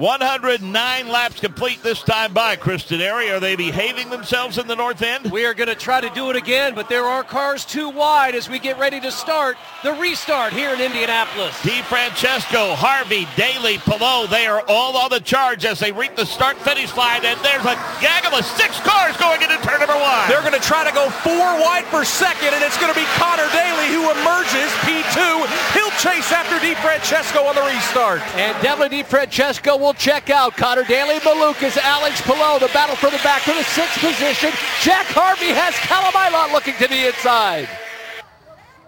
109 laps complete this time by Chris Denari. Are they behaving themselves in the north end? We are going to try to do it again, but there are cars too wide as we get ready to start the restart here in Indianapolis. DeFrancesco, Harvey, Daly, Palou, they are all on the charge as they reach the start-finish line, and there's a gaggle of 6 cars going into turn number 1. They're going to try to go 4 wide for second, and it's going to be Connor Daly who emerges P2. He'll chase after DeFrancesco on the restart. And Devlin DeFrancesco will check out. Connor Daly, Malukas, Alex Palou, the battle for the back for the 6th position. Jack Harvey has Callum Ilott looking to the inside.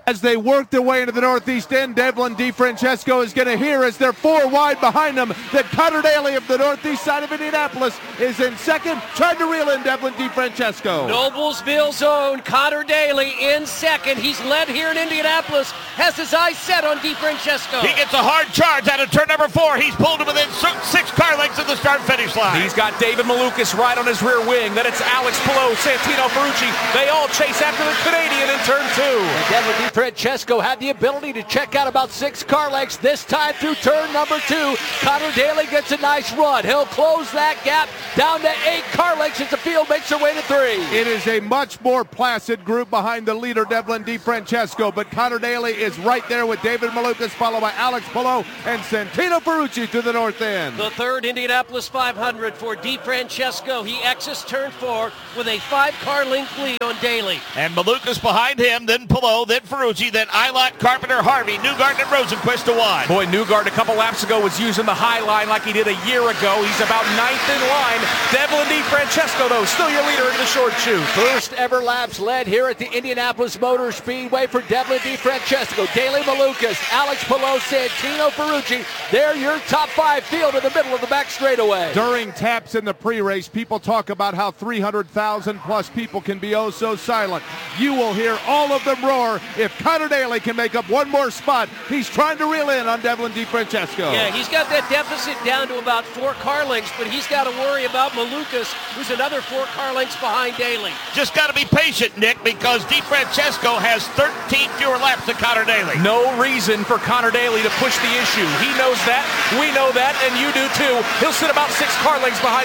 As they work their way into the northeast end, Devlin DeFrancesco is going to hear as they're 4 wide behind them that Connor Daly of the northeast side of Indianapolis is in second, trying to reel in Devlin DeFrancesco. Noblesville's own Connor Daly in second. He's led here in Indianapolis, has his eyes set on DeFrancesco. He gets a hard charge out of turn number 4. He's pulled to within 6 car lengths of the start-finish line. He's got David Malukas right on his rear wing. Then it's Alex Palou, Santino Ferrucci. They all chase after the Canadian in turn 2. And Devlin DeFrancesco had the ability to check out about 6 car lengths this time through turn number 2. Connor Daly gets a nice run. He'll close that gap down to 8 car lengths as the field makes their way to 3. It is a much more placid group behind the leader, Devlin DeFrancesco, but Connor Daly is right there with David Malukas, followed by Alex Palou and Santino Ferrucci to the north end. The third Indianapolis 500 for DeFrancesco. He exits turn 4 with a 5-car length lead on Daly. And Malukas behind him, then Palou, then Ferrucci, then Eilert, Carpenter, Harvey, Newgarden, and Rosenquist to wide. Boy, Newgarden a couple laps ago was using the high line like he did a year ago. He's about 9th in line. Devlin DeFrancesco, though, still your leader in the short shoot. First ever laps led here at the Indianapolis Motor Speedway for Devlin DeFrancesco, Daly Malukas, Alex Palou, Santino Ferrucci. They're your top 5 field in the middle of the back straightaway. During taps in the pre-race, people talk about how 300,000 plus people can be oh so silent. You will hear all of them roar if Connor Daly can make up one more spot. He's trying to reel in on Devlin DeFrancesco. Yeah, he's got that deficit down to about 4 car lengths, but he's got to worry about Malukas, who's another 4 car lengths behind Daly. Just got to be patient, Nick, because DeFrancesco has 13 fewer laps than Connor Daly. No reason for Connor Daly to push the issue. He knows that, we know that, and you do too. He'll sit about 6 car lengths behind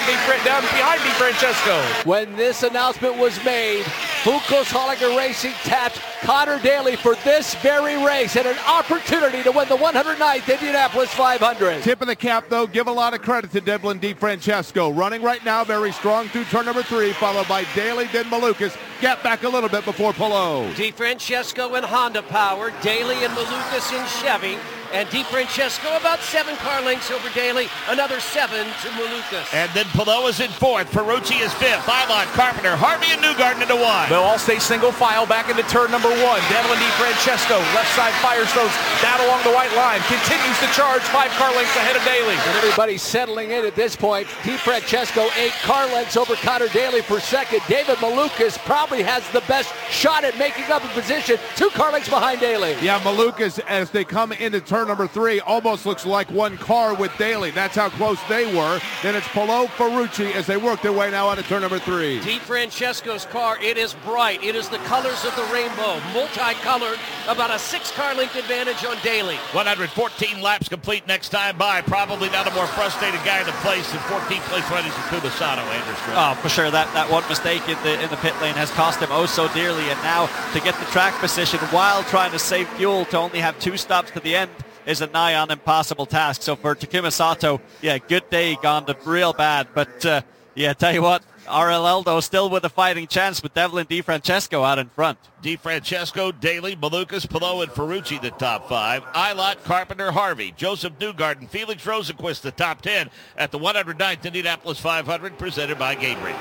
DeFrancesco. When this announcement was made, Funkos Holliger Racing tapped Connor Daly for this very race and an opportunity to win the 109th Indianapolis 500. Tip of the cap, though, give a lot of credit to Devlin DeFrancesco. Running right now very strong through turn number 3, followed by Daly, then Malukas. Gap back a little bit before Palou. DeFrancesco in Honda power, Daly and Malukas in Chevy. And DeFrancesco about 7 car lengths over Daly, another 7 to Malukas. And then Palou is in 4th, Ferrucci is 5th, Eilert, Carpenter, Harvey, and Newgarden into 1. They'll all stay single file back into turn number 1. Devlin DeFrancesco, left side fires those down along the white line, continues to charge 5 car lengths ahead of Daly. And everybody's settling in at this point. DeFrancesco 8 car lengths over Connor Daly for second. David Malukas probably has the best shot at making up a position, 2 car lengths behind Daly. Yeah, Malukas, as they come into turn number 3, almost looks like one car with Daly. That's how close they were. Then it's Palou, Ferrucci as they work their way now out of turn number 3. DeFrancesco's car, it is bright. It is the colors of the rainbow, multicolored, about a 6 car length advantage on Daly. 114 laps complete next time by. Probably not a more frustrated guy in the place than 14th place running Takuma Sato, Andrew Strode. Oh, for sure. That one mistake in the pit lane has cost him oh so dearly. And now to get the track position while trying to save fuel to only have 2 stops to the end is a nigh on impossible task. So for Takuma Sato, yeah, good day gone to real bad. But yeah, tell you what, RL Eldo still with a fighting chance with Devlin DeFrancesco out in front. DeFrancesco, Daly, Malukas, Palou, and Ferrucci the top 5. Eilert, Carpenter, Harvey, Joseph Newgarden, Felix Rosenquist the top 10 at the 109th Indianapolis 500 presented by Gatebridge.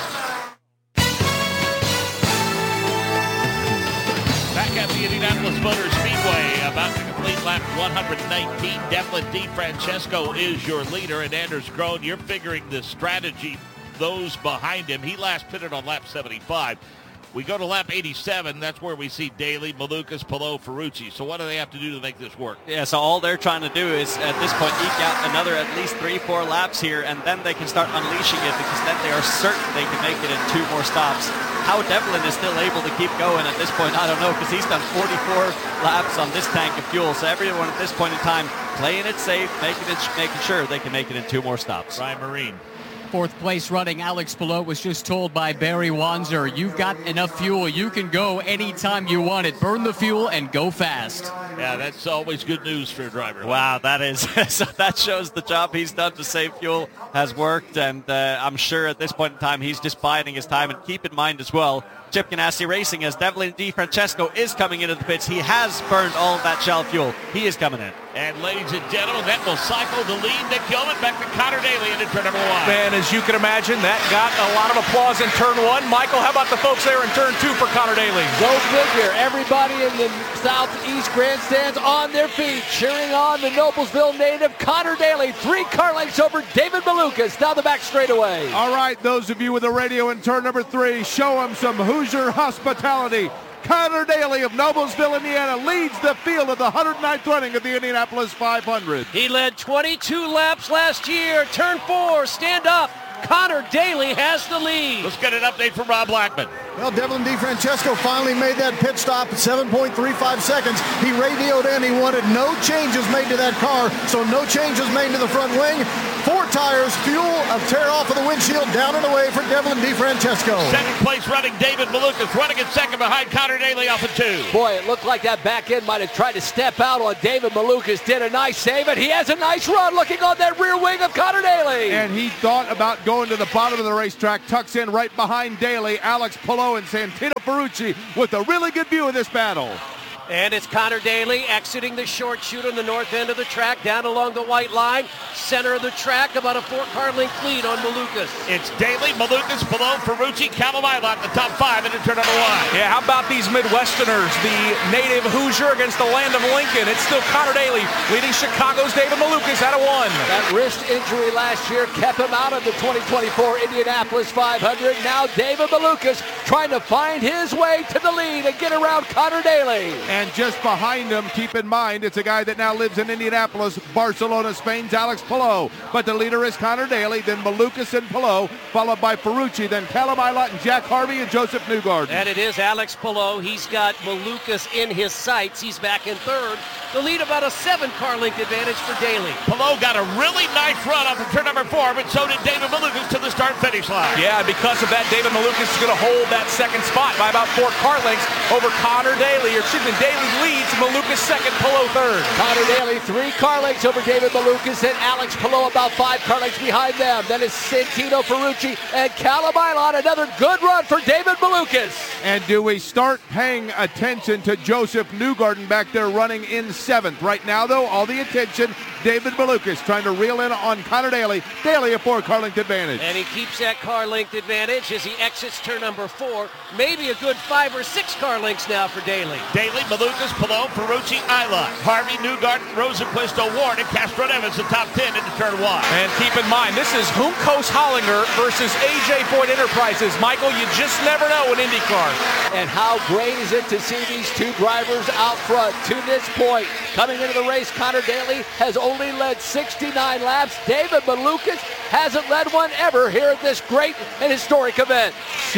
Back at the Indianapolis Motor Speedway, about to complete lap 119. Devlin DeFrancesco is your leader, and Anders Krohn, you're figuring the strategy, those behind him. He last pitted on lap 75. We go to lap 87. That's where we see Daly, Malukas, Palou, Ferrucci. So what do they have to do to make this work? Yeah, so all they're trying to do is, at this point, eke out another at least 3-4 laps here, and then they can start unleashing it, because then they are certain they can make it in 2 more stops. How Devlin is still able to keep going at this point, I don't know, because he's done 44 laps on this tank of fuel. So everyone at this point in time playing it safe, making sure they can make it in 2 more stops. Ryan Marine. 4th place running Alex Palou was just told by Barry Wanzer, you've got enough fuel. You can go anytime you want it. Burn the fuel and go fast. Yeah, that's always good news for a driver. Wow, that is. So that shows the job he's done to save fuel has worked. And I'm sure at this point in time, he's just biding his time. And keep in mind as well, Chip Ganassi Racing, as Devlin DeFrancesco is coming into the pits, he has burned all of that shell fuel. He is coming in. And ladies and gentlemen, that will cycle the lead. Nick Gilman back to Connor Daly into turn number 1. Man, as you can imagine, that got a lot of applause in turn 1. Michael, how about the folks there in turn 2 for Connor Daly? Go figure. Everybody in the southeast grandstands on their feet, cheering on the Noblesville native Connor Daly. 3 car lengths over David Malukas down the back straightaway. All right, those of you with the radio in turn number 3, show them some Hoosier hospitality. Connor Daly of Noblesville, Indiana, leads the field of the 109th running of the Indianapolis 500. He led 22 laps last year. Turn 4, stand up. Connor Daly has the lead. Let's get an update from Rob Blackman. Well, Devlin DeFrancesco finally made that pit stop at 7.35 seconds. He radioed in. He wanted no changes made to that car, so no changes made to the front wing. 4 tires, fuel, a tear off of the windshield, down and away for Devlin DeFrancesco. Second place running David Malukas, running in second behind Connor Daly off of 2. Boy, it looked like that back end might have tried to step out on David Malukas. Did a nice save, and he has a nice run looking on that rear wing of Connor Daly. And he thought about going to the bottom of the racetrack, tucks in right behind Daly. Alex Palou and Santino Ferrucci with a really good view of this battle. And it's Connor Daly exiting the short chute on the north end of the track, down along the white line. Center of the track, about a 4-car length lead on Malukas. It's Daly, Malukas, Palou, Ferrucci, Calamila, the top 5 into turn number 1. Yeah, how about these Midwesterners? The native Hoosier against the land of Lincoln. It's still Connor Daly leading Chicago's David Malukas at a 1. That wrist injury last year kept him out of the 2024 Indianapolis 500. Now David Malukas trying to find his way to the lead and get around Connor Daly. And just behind him, keep in mind, it's a guy that now lives in Indianapolis, Barcelona, Spain's Alex Palou. But the leader is Connor Daly, then Malukas and Palou, followed by Ferrucci, then Calamila and Jack Harvey and Joseph Newgarden. And it is Alex Palou. He's got Malukas in his sights. He's back in third. The lead about a 7-car length advantage for Daly. Palou got a really nice run off of turn number 4, but so did David Malukas to the start-finish line. Yeah, because of that, David Malukas is going to hold that second spot by about 4 car lengths over Connor Daly. Or excuse me, Daly leads, Malukas second, Palou third. Connor Daly 3 car lengths over David Malukas, and Alex Palou about 5 car lengths behind them. Then it's Santino Ferrucci and Calamila. Another good run for David Malukas. And do we start paying attention to Joseph Newgarden back there running in 7th? Right now, though, all the attention, David Malukas trying to reel in on Connor Daly. Daly a 4-car length advantage. And he keeps that car length advantage as he exits turn number 4. Maybe a good 5 or 6 car lengths now for Daly. Daly, Malukas, Palou, Ferrucci, Ilott, Harvey, Newgarden, Rosenquist, O'Ward, and Castro Evans, the top 10 into turn 1. And keep in mind, this is Humkos Hollinger versus AJ Foyt Enterprises. Michael, you just never know in IndyCar. And how great is it to see these 2 drivers out front to this point. Coming into the race, Connor Daly has only led 69 laps. David Malukas hasn't led one ever here at this great and historic event.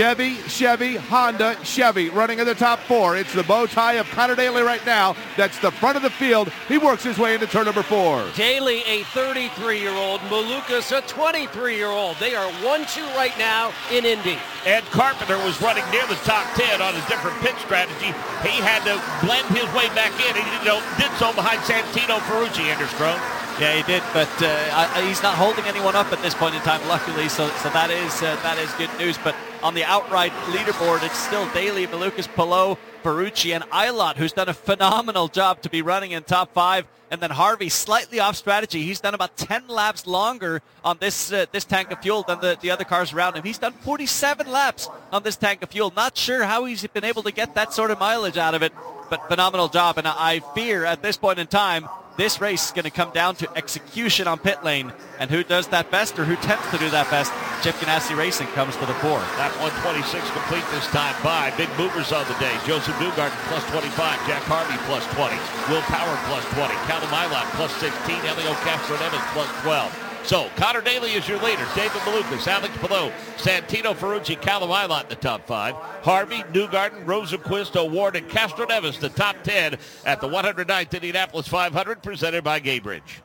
Chevy, Honda, Chevy running in the top 4. It's the bow tie of Connor Daly right now. That's the front of the field. He works his way into turn number 4. Daly, a 33-year-old. Malukas, a 23-year-old. They are 1-2 right now in Indy. Ed Carpenter was running near the top 10 on a different pit strategy. He had to blend his way back in, and he did so behind Santino Ferrucci, Enderstrom. Yeah, he did, but he's not holding anyone up at this point in time, luckily, so that is good news. But on the outright leaderboard, it's still Daly, Malukas, Palou, Ferrucci, and Ilott, who's done a phenomenal job to be running in top 5. And then Harvey, slightly off strategy. He's done about 10 laps longer on this tank of fuel than the other cars around him. He's done 47 laps on this tank of fuel. Not sure how he's been able to get that sort of mileage out of it, but phenomenal job. And I fear at this point in time, this race is going to come down to execution on pit lane. And who does that best, or who tends to do that best? Chip Ganassi Racing comes to the fore. That 126 complete this time by. Big movers on the day. Joseph Newgarden plus 25. Jack Harvey plus 20. Will Power plus 20. Callum Ilott plus 16. Elio Castro Evans plus 12. So, Connor Daly is your leader. David Malukas, Alex Palou, Santino Ferrucci, Callum Ilott in the top 5. Harvey, Newgarden, Rosenquist, O'Ward, and Castro Evans, the top 10 at the 109th Indianapolis 500, presented by Gaybridge.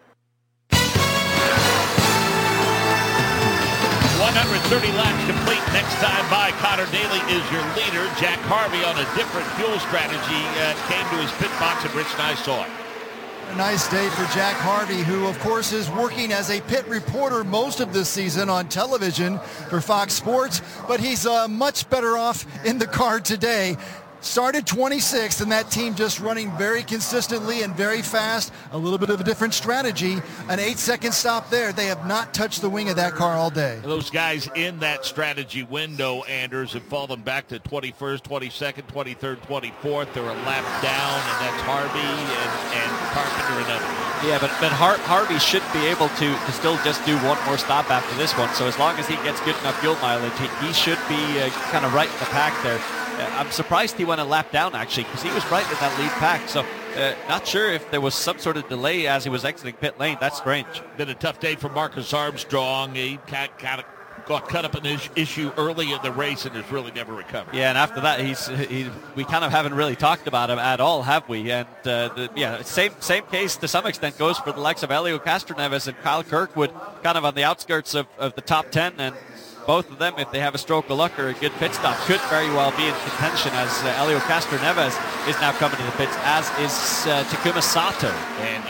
130 laps complete. Next time by, Connor Daly is your leader. Jack Harvey on a different fuel strategy came to his pit box, and Rich Nye saw it. A nice day for Jack Harvey, who of course is working as a pit reporter most of this season on television for Fox Sports, but he's much better off in the car today. started 26th, and that team just running very consistently and very fast. A little bit of a different strategy. An 8-second stop there. They have not touched the wing of that car all day. Those guys in that strategy window, Anders, have fallen back to 21st, 22nd, 23rd, 24th. They're a lap down, and that's Harvey and Carpenter and others. Yeah, but Harvey should be able to still just do one more stop after this one. So as long as he gets good enough fuel mileage, he should be kind of right in the pack there. I'm surprised he went a lap down, actually, because he was right in that lead pack. So not sure if there was some sort of delay as he was exiting pit lane. That's strange. Been a tough day for Marcus Armstrong. He kind of got cut up in his issue early in the race and has really never recovered. Yeah, and after that, we kind of haven't really talked about him at all, have we? And same case to some extent goes for the likes of Helio Castroneves and Kyle Kirkwood, kind of on the outskirts of the top 10. And both of them, if they have a stroke of luck or a good pit stop, could very well be in contention, as Helio Castroneves is now coming to the pits, as is Takuma Sato. And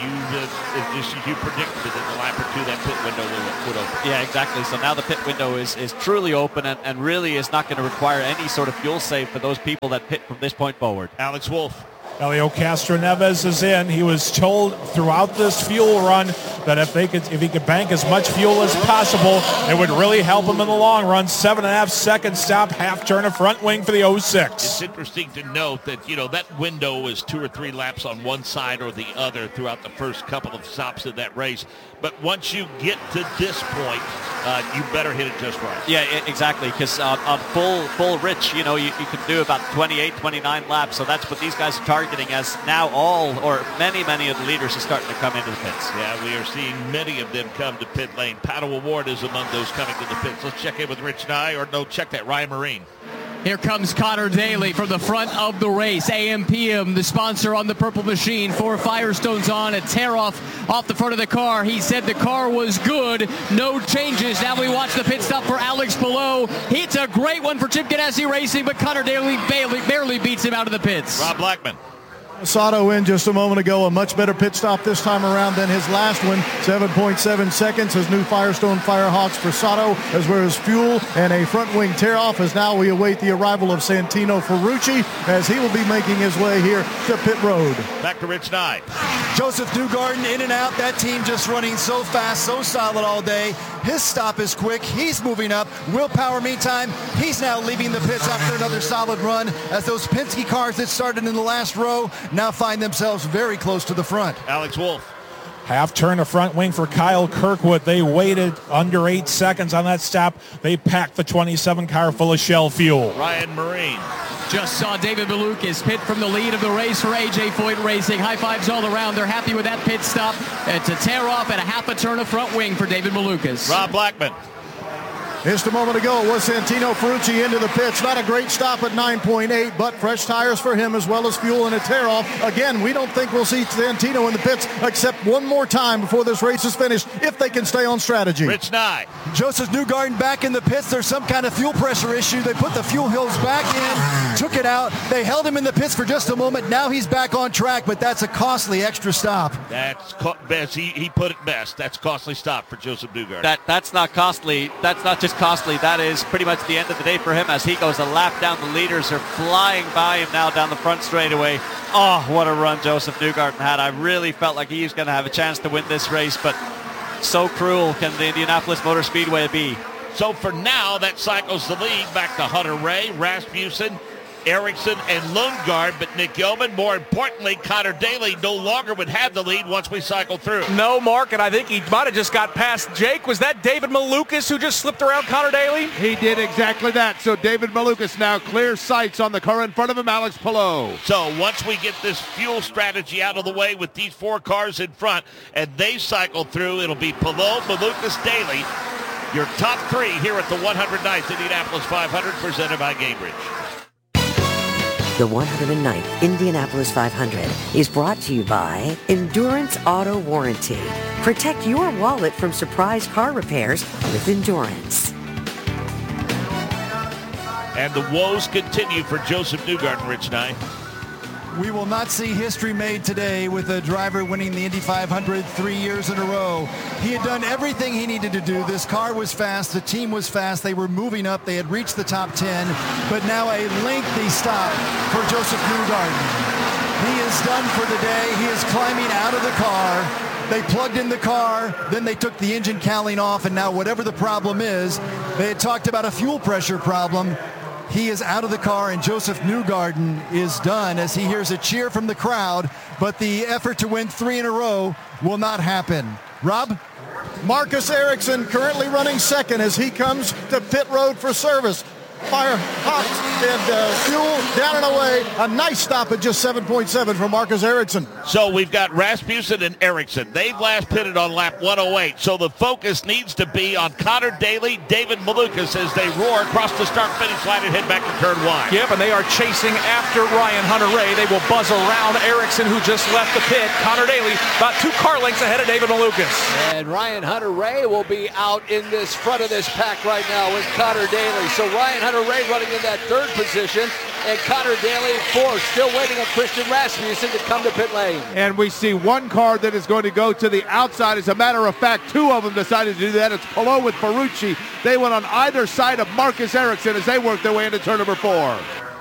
just as you predicted, in the lap or two, that pit window would open. Yeah, exactly. So now the pit window is truly open and really is not going to require any sort of fuel save for those people that pit from this point forward. Alex Wolf. Helio Castroneves is in. He was told throughout this fuel run that if he could bank as much fuel as possible, it would really help him in the long run. 7.5 second stop, half turn of front wing for the 06. It's interesting to note that, that window is 2 or 3 laps on one side or the other throughout the first couple of stops of that race. But once you get to this point, you better hit it just right. Yeah, exactly, because on full rich, you can do about 28, 29 laps. So that's what these guys are targeting, as now many of the leaders are starting to come into the pits. Yeah, we are seeing many of them come to pit lane. Pato Award is among those coming to the pits. Let's check in with Rich Nye, Ryan Marine. Here comes Connor Daly from the front of the race. AM/PM, the sponsor on the purple machine. 4 Firestones on, a tear-off the front of the car. He said the car was good, no changes. Now we watch the pit stop for Alex Palou. It's a great one for Chip Ganassi Racing, but Connor Daly barely beats him out of the pits. Rob Blackman. Sato in just a moment ago, a much better pit stop this time around than his last one. 7.7 seconds, his new Firestone Firehawks for Sato, as well as fuel and a front wing tear-off, as now we await the arrival of Santino Ferrucci, as he will be making his way here to pit road. Back to Rich Nye. Joseph Newgarden in and out. That team just running so fast, so solid all day. His stop is quick. He's moving up. Will Power, meantime, he's now leaving the pits after another solid run, as those Penske cars that started in the last row now find themselves very close to the front. Alex Wolf. Half turn of front wing for Kyle Kirkwood. They waited under 8 seconds on that stop. They packed the 27 car full of Shell fuel. Ryan Marine. Just saw David Malukas pit from the lead of the race for AJ Foyt Racing. High fives all around. They're happy with that pit stop. It's a tear off and a half a turn of front wing for David Malukas. Rob Blackman. Just a moment ago, it was Santino Ferrucci into the pits. Not a great stop at 9.8, but fresh tires for him as well as fuel and a tear-off. Again, we don't think we'll see Santino in the pits except one more time before this race is finished, if they can stay on strategy. Rich Nye. Joseph Newgarden back in the pits. There's some kind of fuel pressure issue. They put the fuel hose back in, took it out. They held him in the pits for just a moment. Now he's back on track, but that's a costly extra stop. That's best. He put it best. That's a costly stop for Joseph Newgarden. That's not costly. That's not just costly. That is pretty much the end of the day for him, as he goes a lap down. The leaders are flying by him now down the front straightaway. Oh, what a run Joseph Newgarden had. I really felt like he was going to have a chance to win this race, but so cruel can the Indianapolis Motor Speedway be. So for now, that cycles the lead back to Hunter Ray, Rasmussen, Erickson, and Lundgaard, but Nick Yeoman, more importantly, Connor Daly no longer would have the lead once we cycle through. No, Mark, and I think he might have just got past Jake. Was that David Malukas who just slipped around Connor Daly? He did exactly that. So David Malukas now clear sights on the car in front of him, Alex Palou. So once we get this fuel strategy out of the way with these 4 cars in front and they cycle through, it'll be Palou, Malukas, Daly. Your top 3 here at the 109th Indianapolis 500, presented by Gainbridge. The 109th Indianapolis 500 is brought to you by Endurance Auto Warranty. Protect your wallet from surprise car repairs with Endurance. And the woes continue for Joseph Newgarden, Rich Nye. We will not see history made today with a driver winning the Indy 500 3 years in a row. He had done everything he needed to do. This car was fast. The team was fast. They were moving up. They had reached the top 10. But now a lengthy stop for Joseph Newgarden. He is done for the day. He is climbing out of the car. They plugged in the car, then they took the engine cowling off, and now whatever the problem is, they had talked about a fuel pressure problem. He is out of the car, and Joseph Newgarden is done as he hears a cheer from the crowd, but the effort to win 3 in a row will not happen. Rob? Marcus Ericsson currently running second as he comes to pit road for service. Fire hops and fuel down and away. A nice stop at just 7.7 for Marcus Ericsson. So we've got Rasmussen and Ericsson. They've last pitted on lap 108. So the focus needs to be on Connor Daly, David Malukas as they roar across the start-finish line and head back to turn 1. Yep, and they are chasing after Ryan Hunter-Reay. They will buzz around Ericsson, who just left the pit. Connor Daly about 2 car lengths ahead of David Malukas. And Ryan Hunter-Reay will be out in this front of this pack right now with Connor Daly. So Ryan Hunter-Reay running in that 3rd position, and Connor Daly 4th, still waiting on Christian Rasmussen to come to pit lane. And we see one car that is going to go to the outside. As a matter of fact, 2 of them decided to do that. It's Palou with Ferrucci. They went on either side of Marcus Ericsson as they worked their way into turn number 4.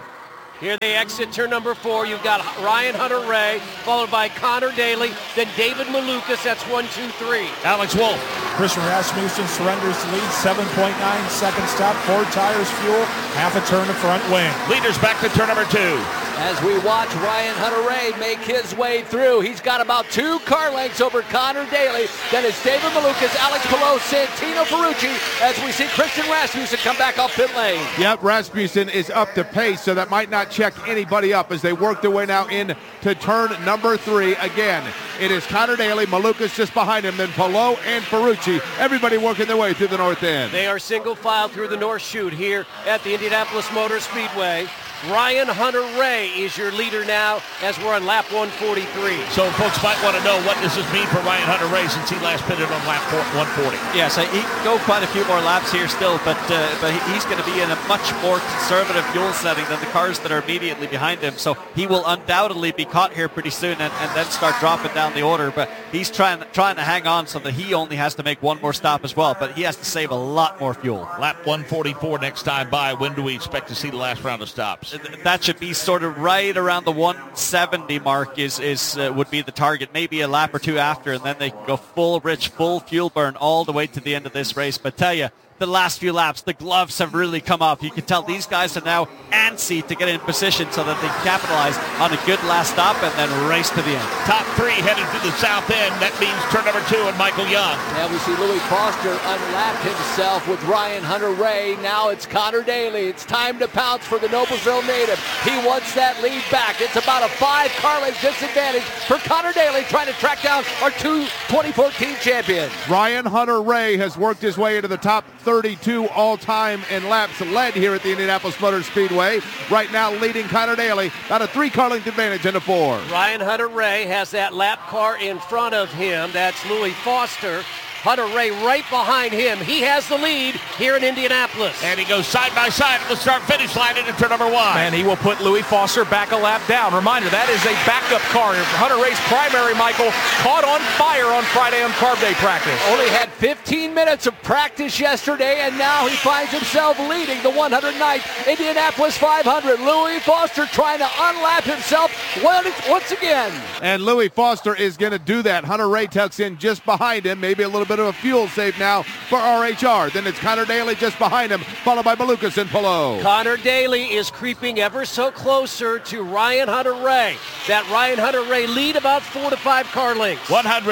Here they exit turn number 4. You've got Ryan Hunter-Reay, followed by Connor Daly, then David Malukas. That's 1, 2, 3. Alex Wolf. Christian Rasmussen surrenders the lead, 7.9 second stop, 4 tires, fuel, half a turn to front wing. Leaders back to turn number 2. As we watch Ryan Hunter-Reay make his way through, he's got about 2 car lengths over Connor Daly. Then it's David Malukas, Alex Palou, Santino Ferrucci, as we see Christian Rasmussen come back off pit lane. Yep, Rasmussen is up to pace, so that might not check anybody up as they work their way now in to turn number 3. Again, it is Connor Daly, Malukas just behind him, then Palou and Ferrucci. Everybody working their way through the north end. They are single file through the north chute here at the Indianapolis Motor Speedway. Ryan Hunter-Reay is your leader now as we're on lap 143. So folks might want to know, what does this mean for Ryan Hunter-Reay since he last pitted on lap 140? Yeah, so he can go quite a few more laps here still, but he's going to be in a much more conservative fuel setting than the cars that are immediately behind him. So he will undoubtedly be caught here pretty soon and then start dropping down the order. But he's trying to hang on so that he only has to make 1 more stop as well. But he has to save a lot more fuel. Lap 144 next time by. When do we expect to see the last round of stops? That should be sort of right around the 170 mark would be the target. Maybe a lap or 2 after, and then they can go full fuel burn all the way to the end of this race. But tell you, the last few laps, the gloves have really come off. You can tell these guys are now antsy to get in position so that they can capitalize on a good last stop and then race to the end. Top 3 headed to the south end. That means turn number 2 and Michael Young. Now we see Louis Foster unlapped himself with Ryan Hunter-Reay. Now it's Connor Daly. It's time to pounce for the Noblesville native. He wants that lead back. It's about a 5 car length disadvantage for Connor Daly trying to track down our 2 2014 champions. Ryan Hunter-Reay has worked his way into the top 32 all-time in laps led here at the Indianapolis Motor Speedway. Right now leading Connor Daly, about a 3 car length advantage into 4. Ryan Hunter-Reay has that lap car in front of him. That's Louis Foster. Hunter-Reay right behind him. He has the lead here in Indianapolis. And he goes side by side at the start-finish line into turn number 1. And he will put Louis Foster back a lap down. Reminder, that is a backup car. Hunter-Reay's primary, Michael, caught on fire on Friday on Carb Day practice. Only had 15 minutes of practice yesterday, and now he finds himself leading the 109th Indianapolis 500. Louis Foster trying to unlap himself once again. And Louis Foster is going to do that. Hunter-Reay tucks in just behind him, maybe a little bit of a fuel save now for RHR. Then it's Connor Daly just behind him, followed by Malukas and Palou. Connor Daly is creeping ever so closer to Ryan Hunter-Reay. That Ryan Hunter-Reay lead about 4 to 5 car lengths.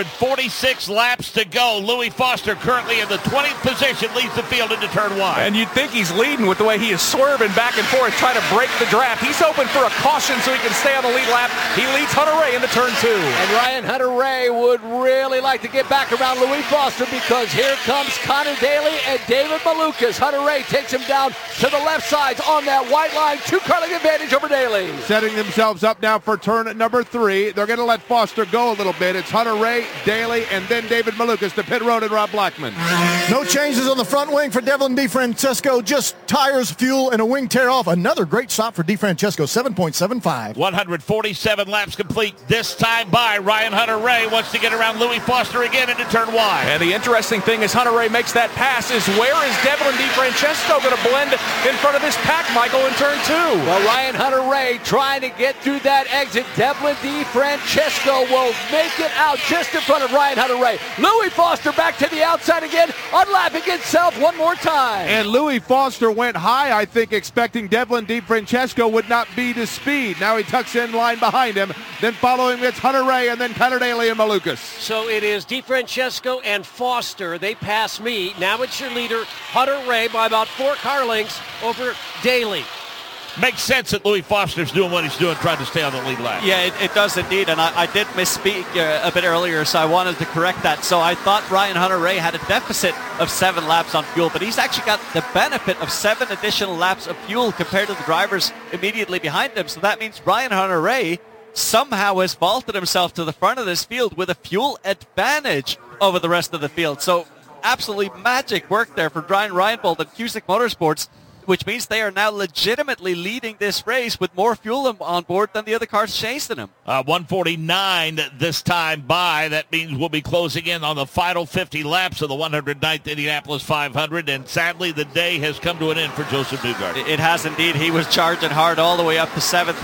146 laps to go. Louis Foster currently in the 20th position, leads the field into turn 1. And you'd think he's leading with the way he is swerving back and forth, trying to break the draft. He's hoping for a caution so he can stay on the lead lap. He leads Hunter-Reay into turn 2. And Ryan Hunter-Reay would really like to get back around Louis Foster. Foster because here comes Connor Daly and David Malukas. Hunter Ray takes him down to the left side on that white line. 2-car length advantage over Daly. Setting themselves up now for turn number 3. They're going to let Foster go a little bit. It's Hunter Ray, Daly, and then David Malukas to pit road and Rob Blackman. No changes on the front wing for Devlin DeFrancesco. Just tires, fuel, and a wing tear off. Another great stop for DeFrancesco, 7.75. 147 laps complete. This time by Ryan Hunter-Reay wants to get around Louis Foster again into turn 1. And the interesting thing is Hunter-Reay makes that pass is where is Devlin DeFrancesco going to blend in front of this pack, Michael, in turn 2? Well, Ryan Hunter-Reay trying to get through that exit. Devlin DeFrancesco will make it out just in front of Ryan Hunter-Reay. Louis Foster back to the outside again, unlapping himself one more time. And Louis Foster went high, I think, expecting Devlin DeFrancesco would not be to speed. Now he tucks in line behind him. Then following it's Hunter-Reay and then Connor Daly and Malukas. So it is DeFrancesco and Foster. They pass me. Now it's your leader, Hunter-Reay, by about 4 car lengths over Daly. Makes sense that Louis Foster's doing what he's doing, trying to stay on the lead lap. Yeah, it does indeed, and I did misspeak a bit earlier, so I wanted to correct that. So I thought Ryan Hunter-Reay had a deficit of 7 laps on fuel, but he's actually got the benefit of 7 additional laps of fuel compared to the drivers immediately behind him. So that means Ryan Hunter-Reay somehow has vaulted himself to the front of this field with a fuel advantage over the rest of the field. So absolutely magic work there for Brian Reinbold and Cusick Motorsports, which means they are now legitimately leading this race with more fuel on board than the other cars chasing them. 149 this time by. That means we'll be closing in on the final 50 laps of the 109th Indianapolis 500, and sadly the day has come to an end for Josef Newgarden. It has indeed. He was charging hard all the way up to 7th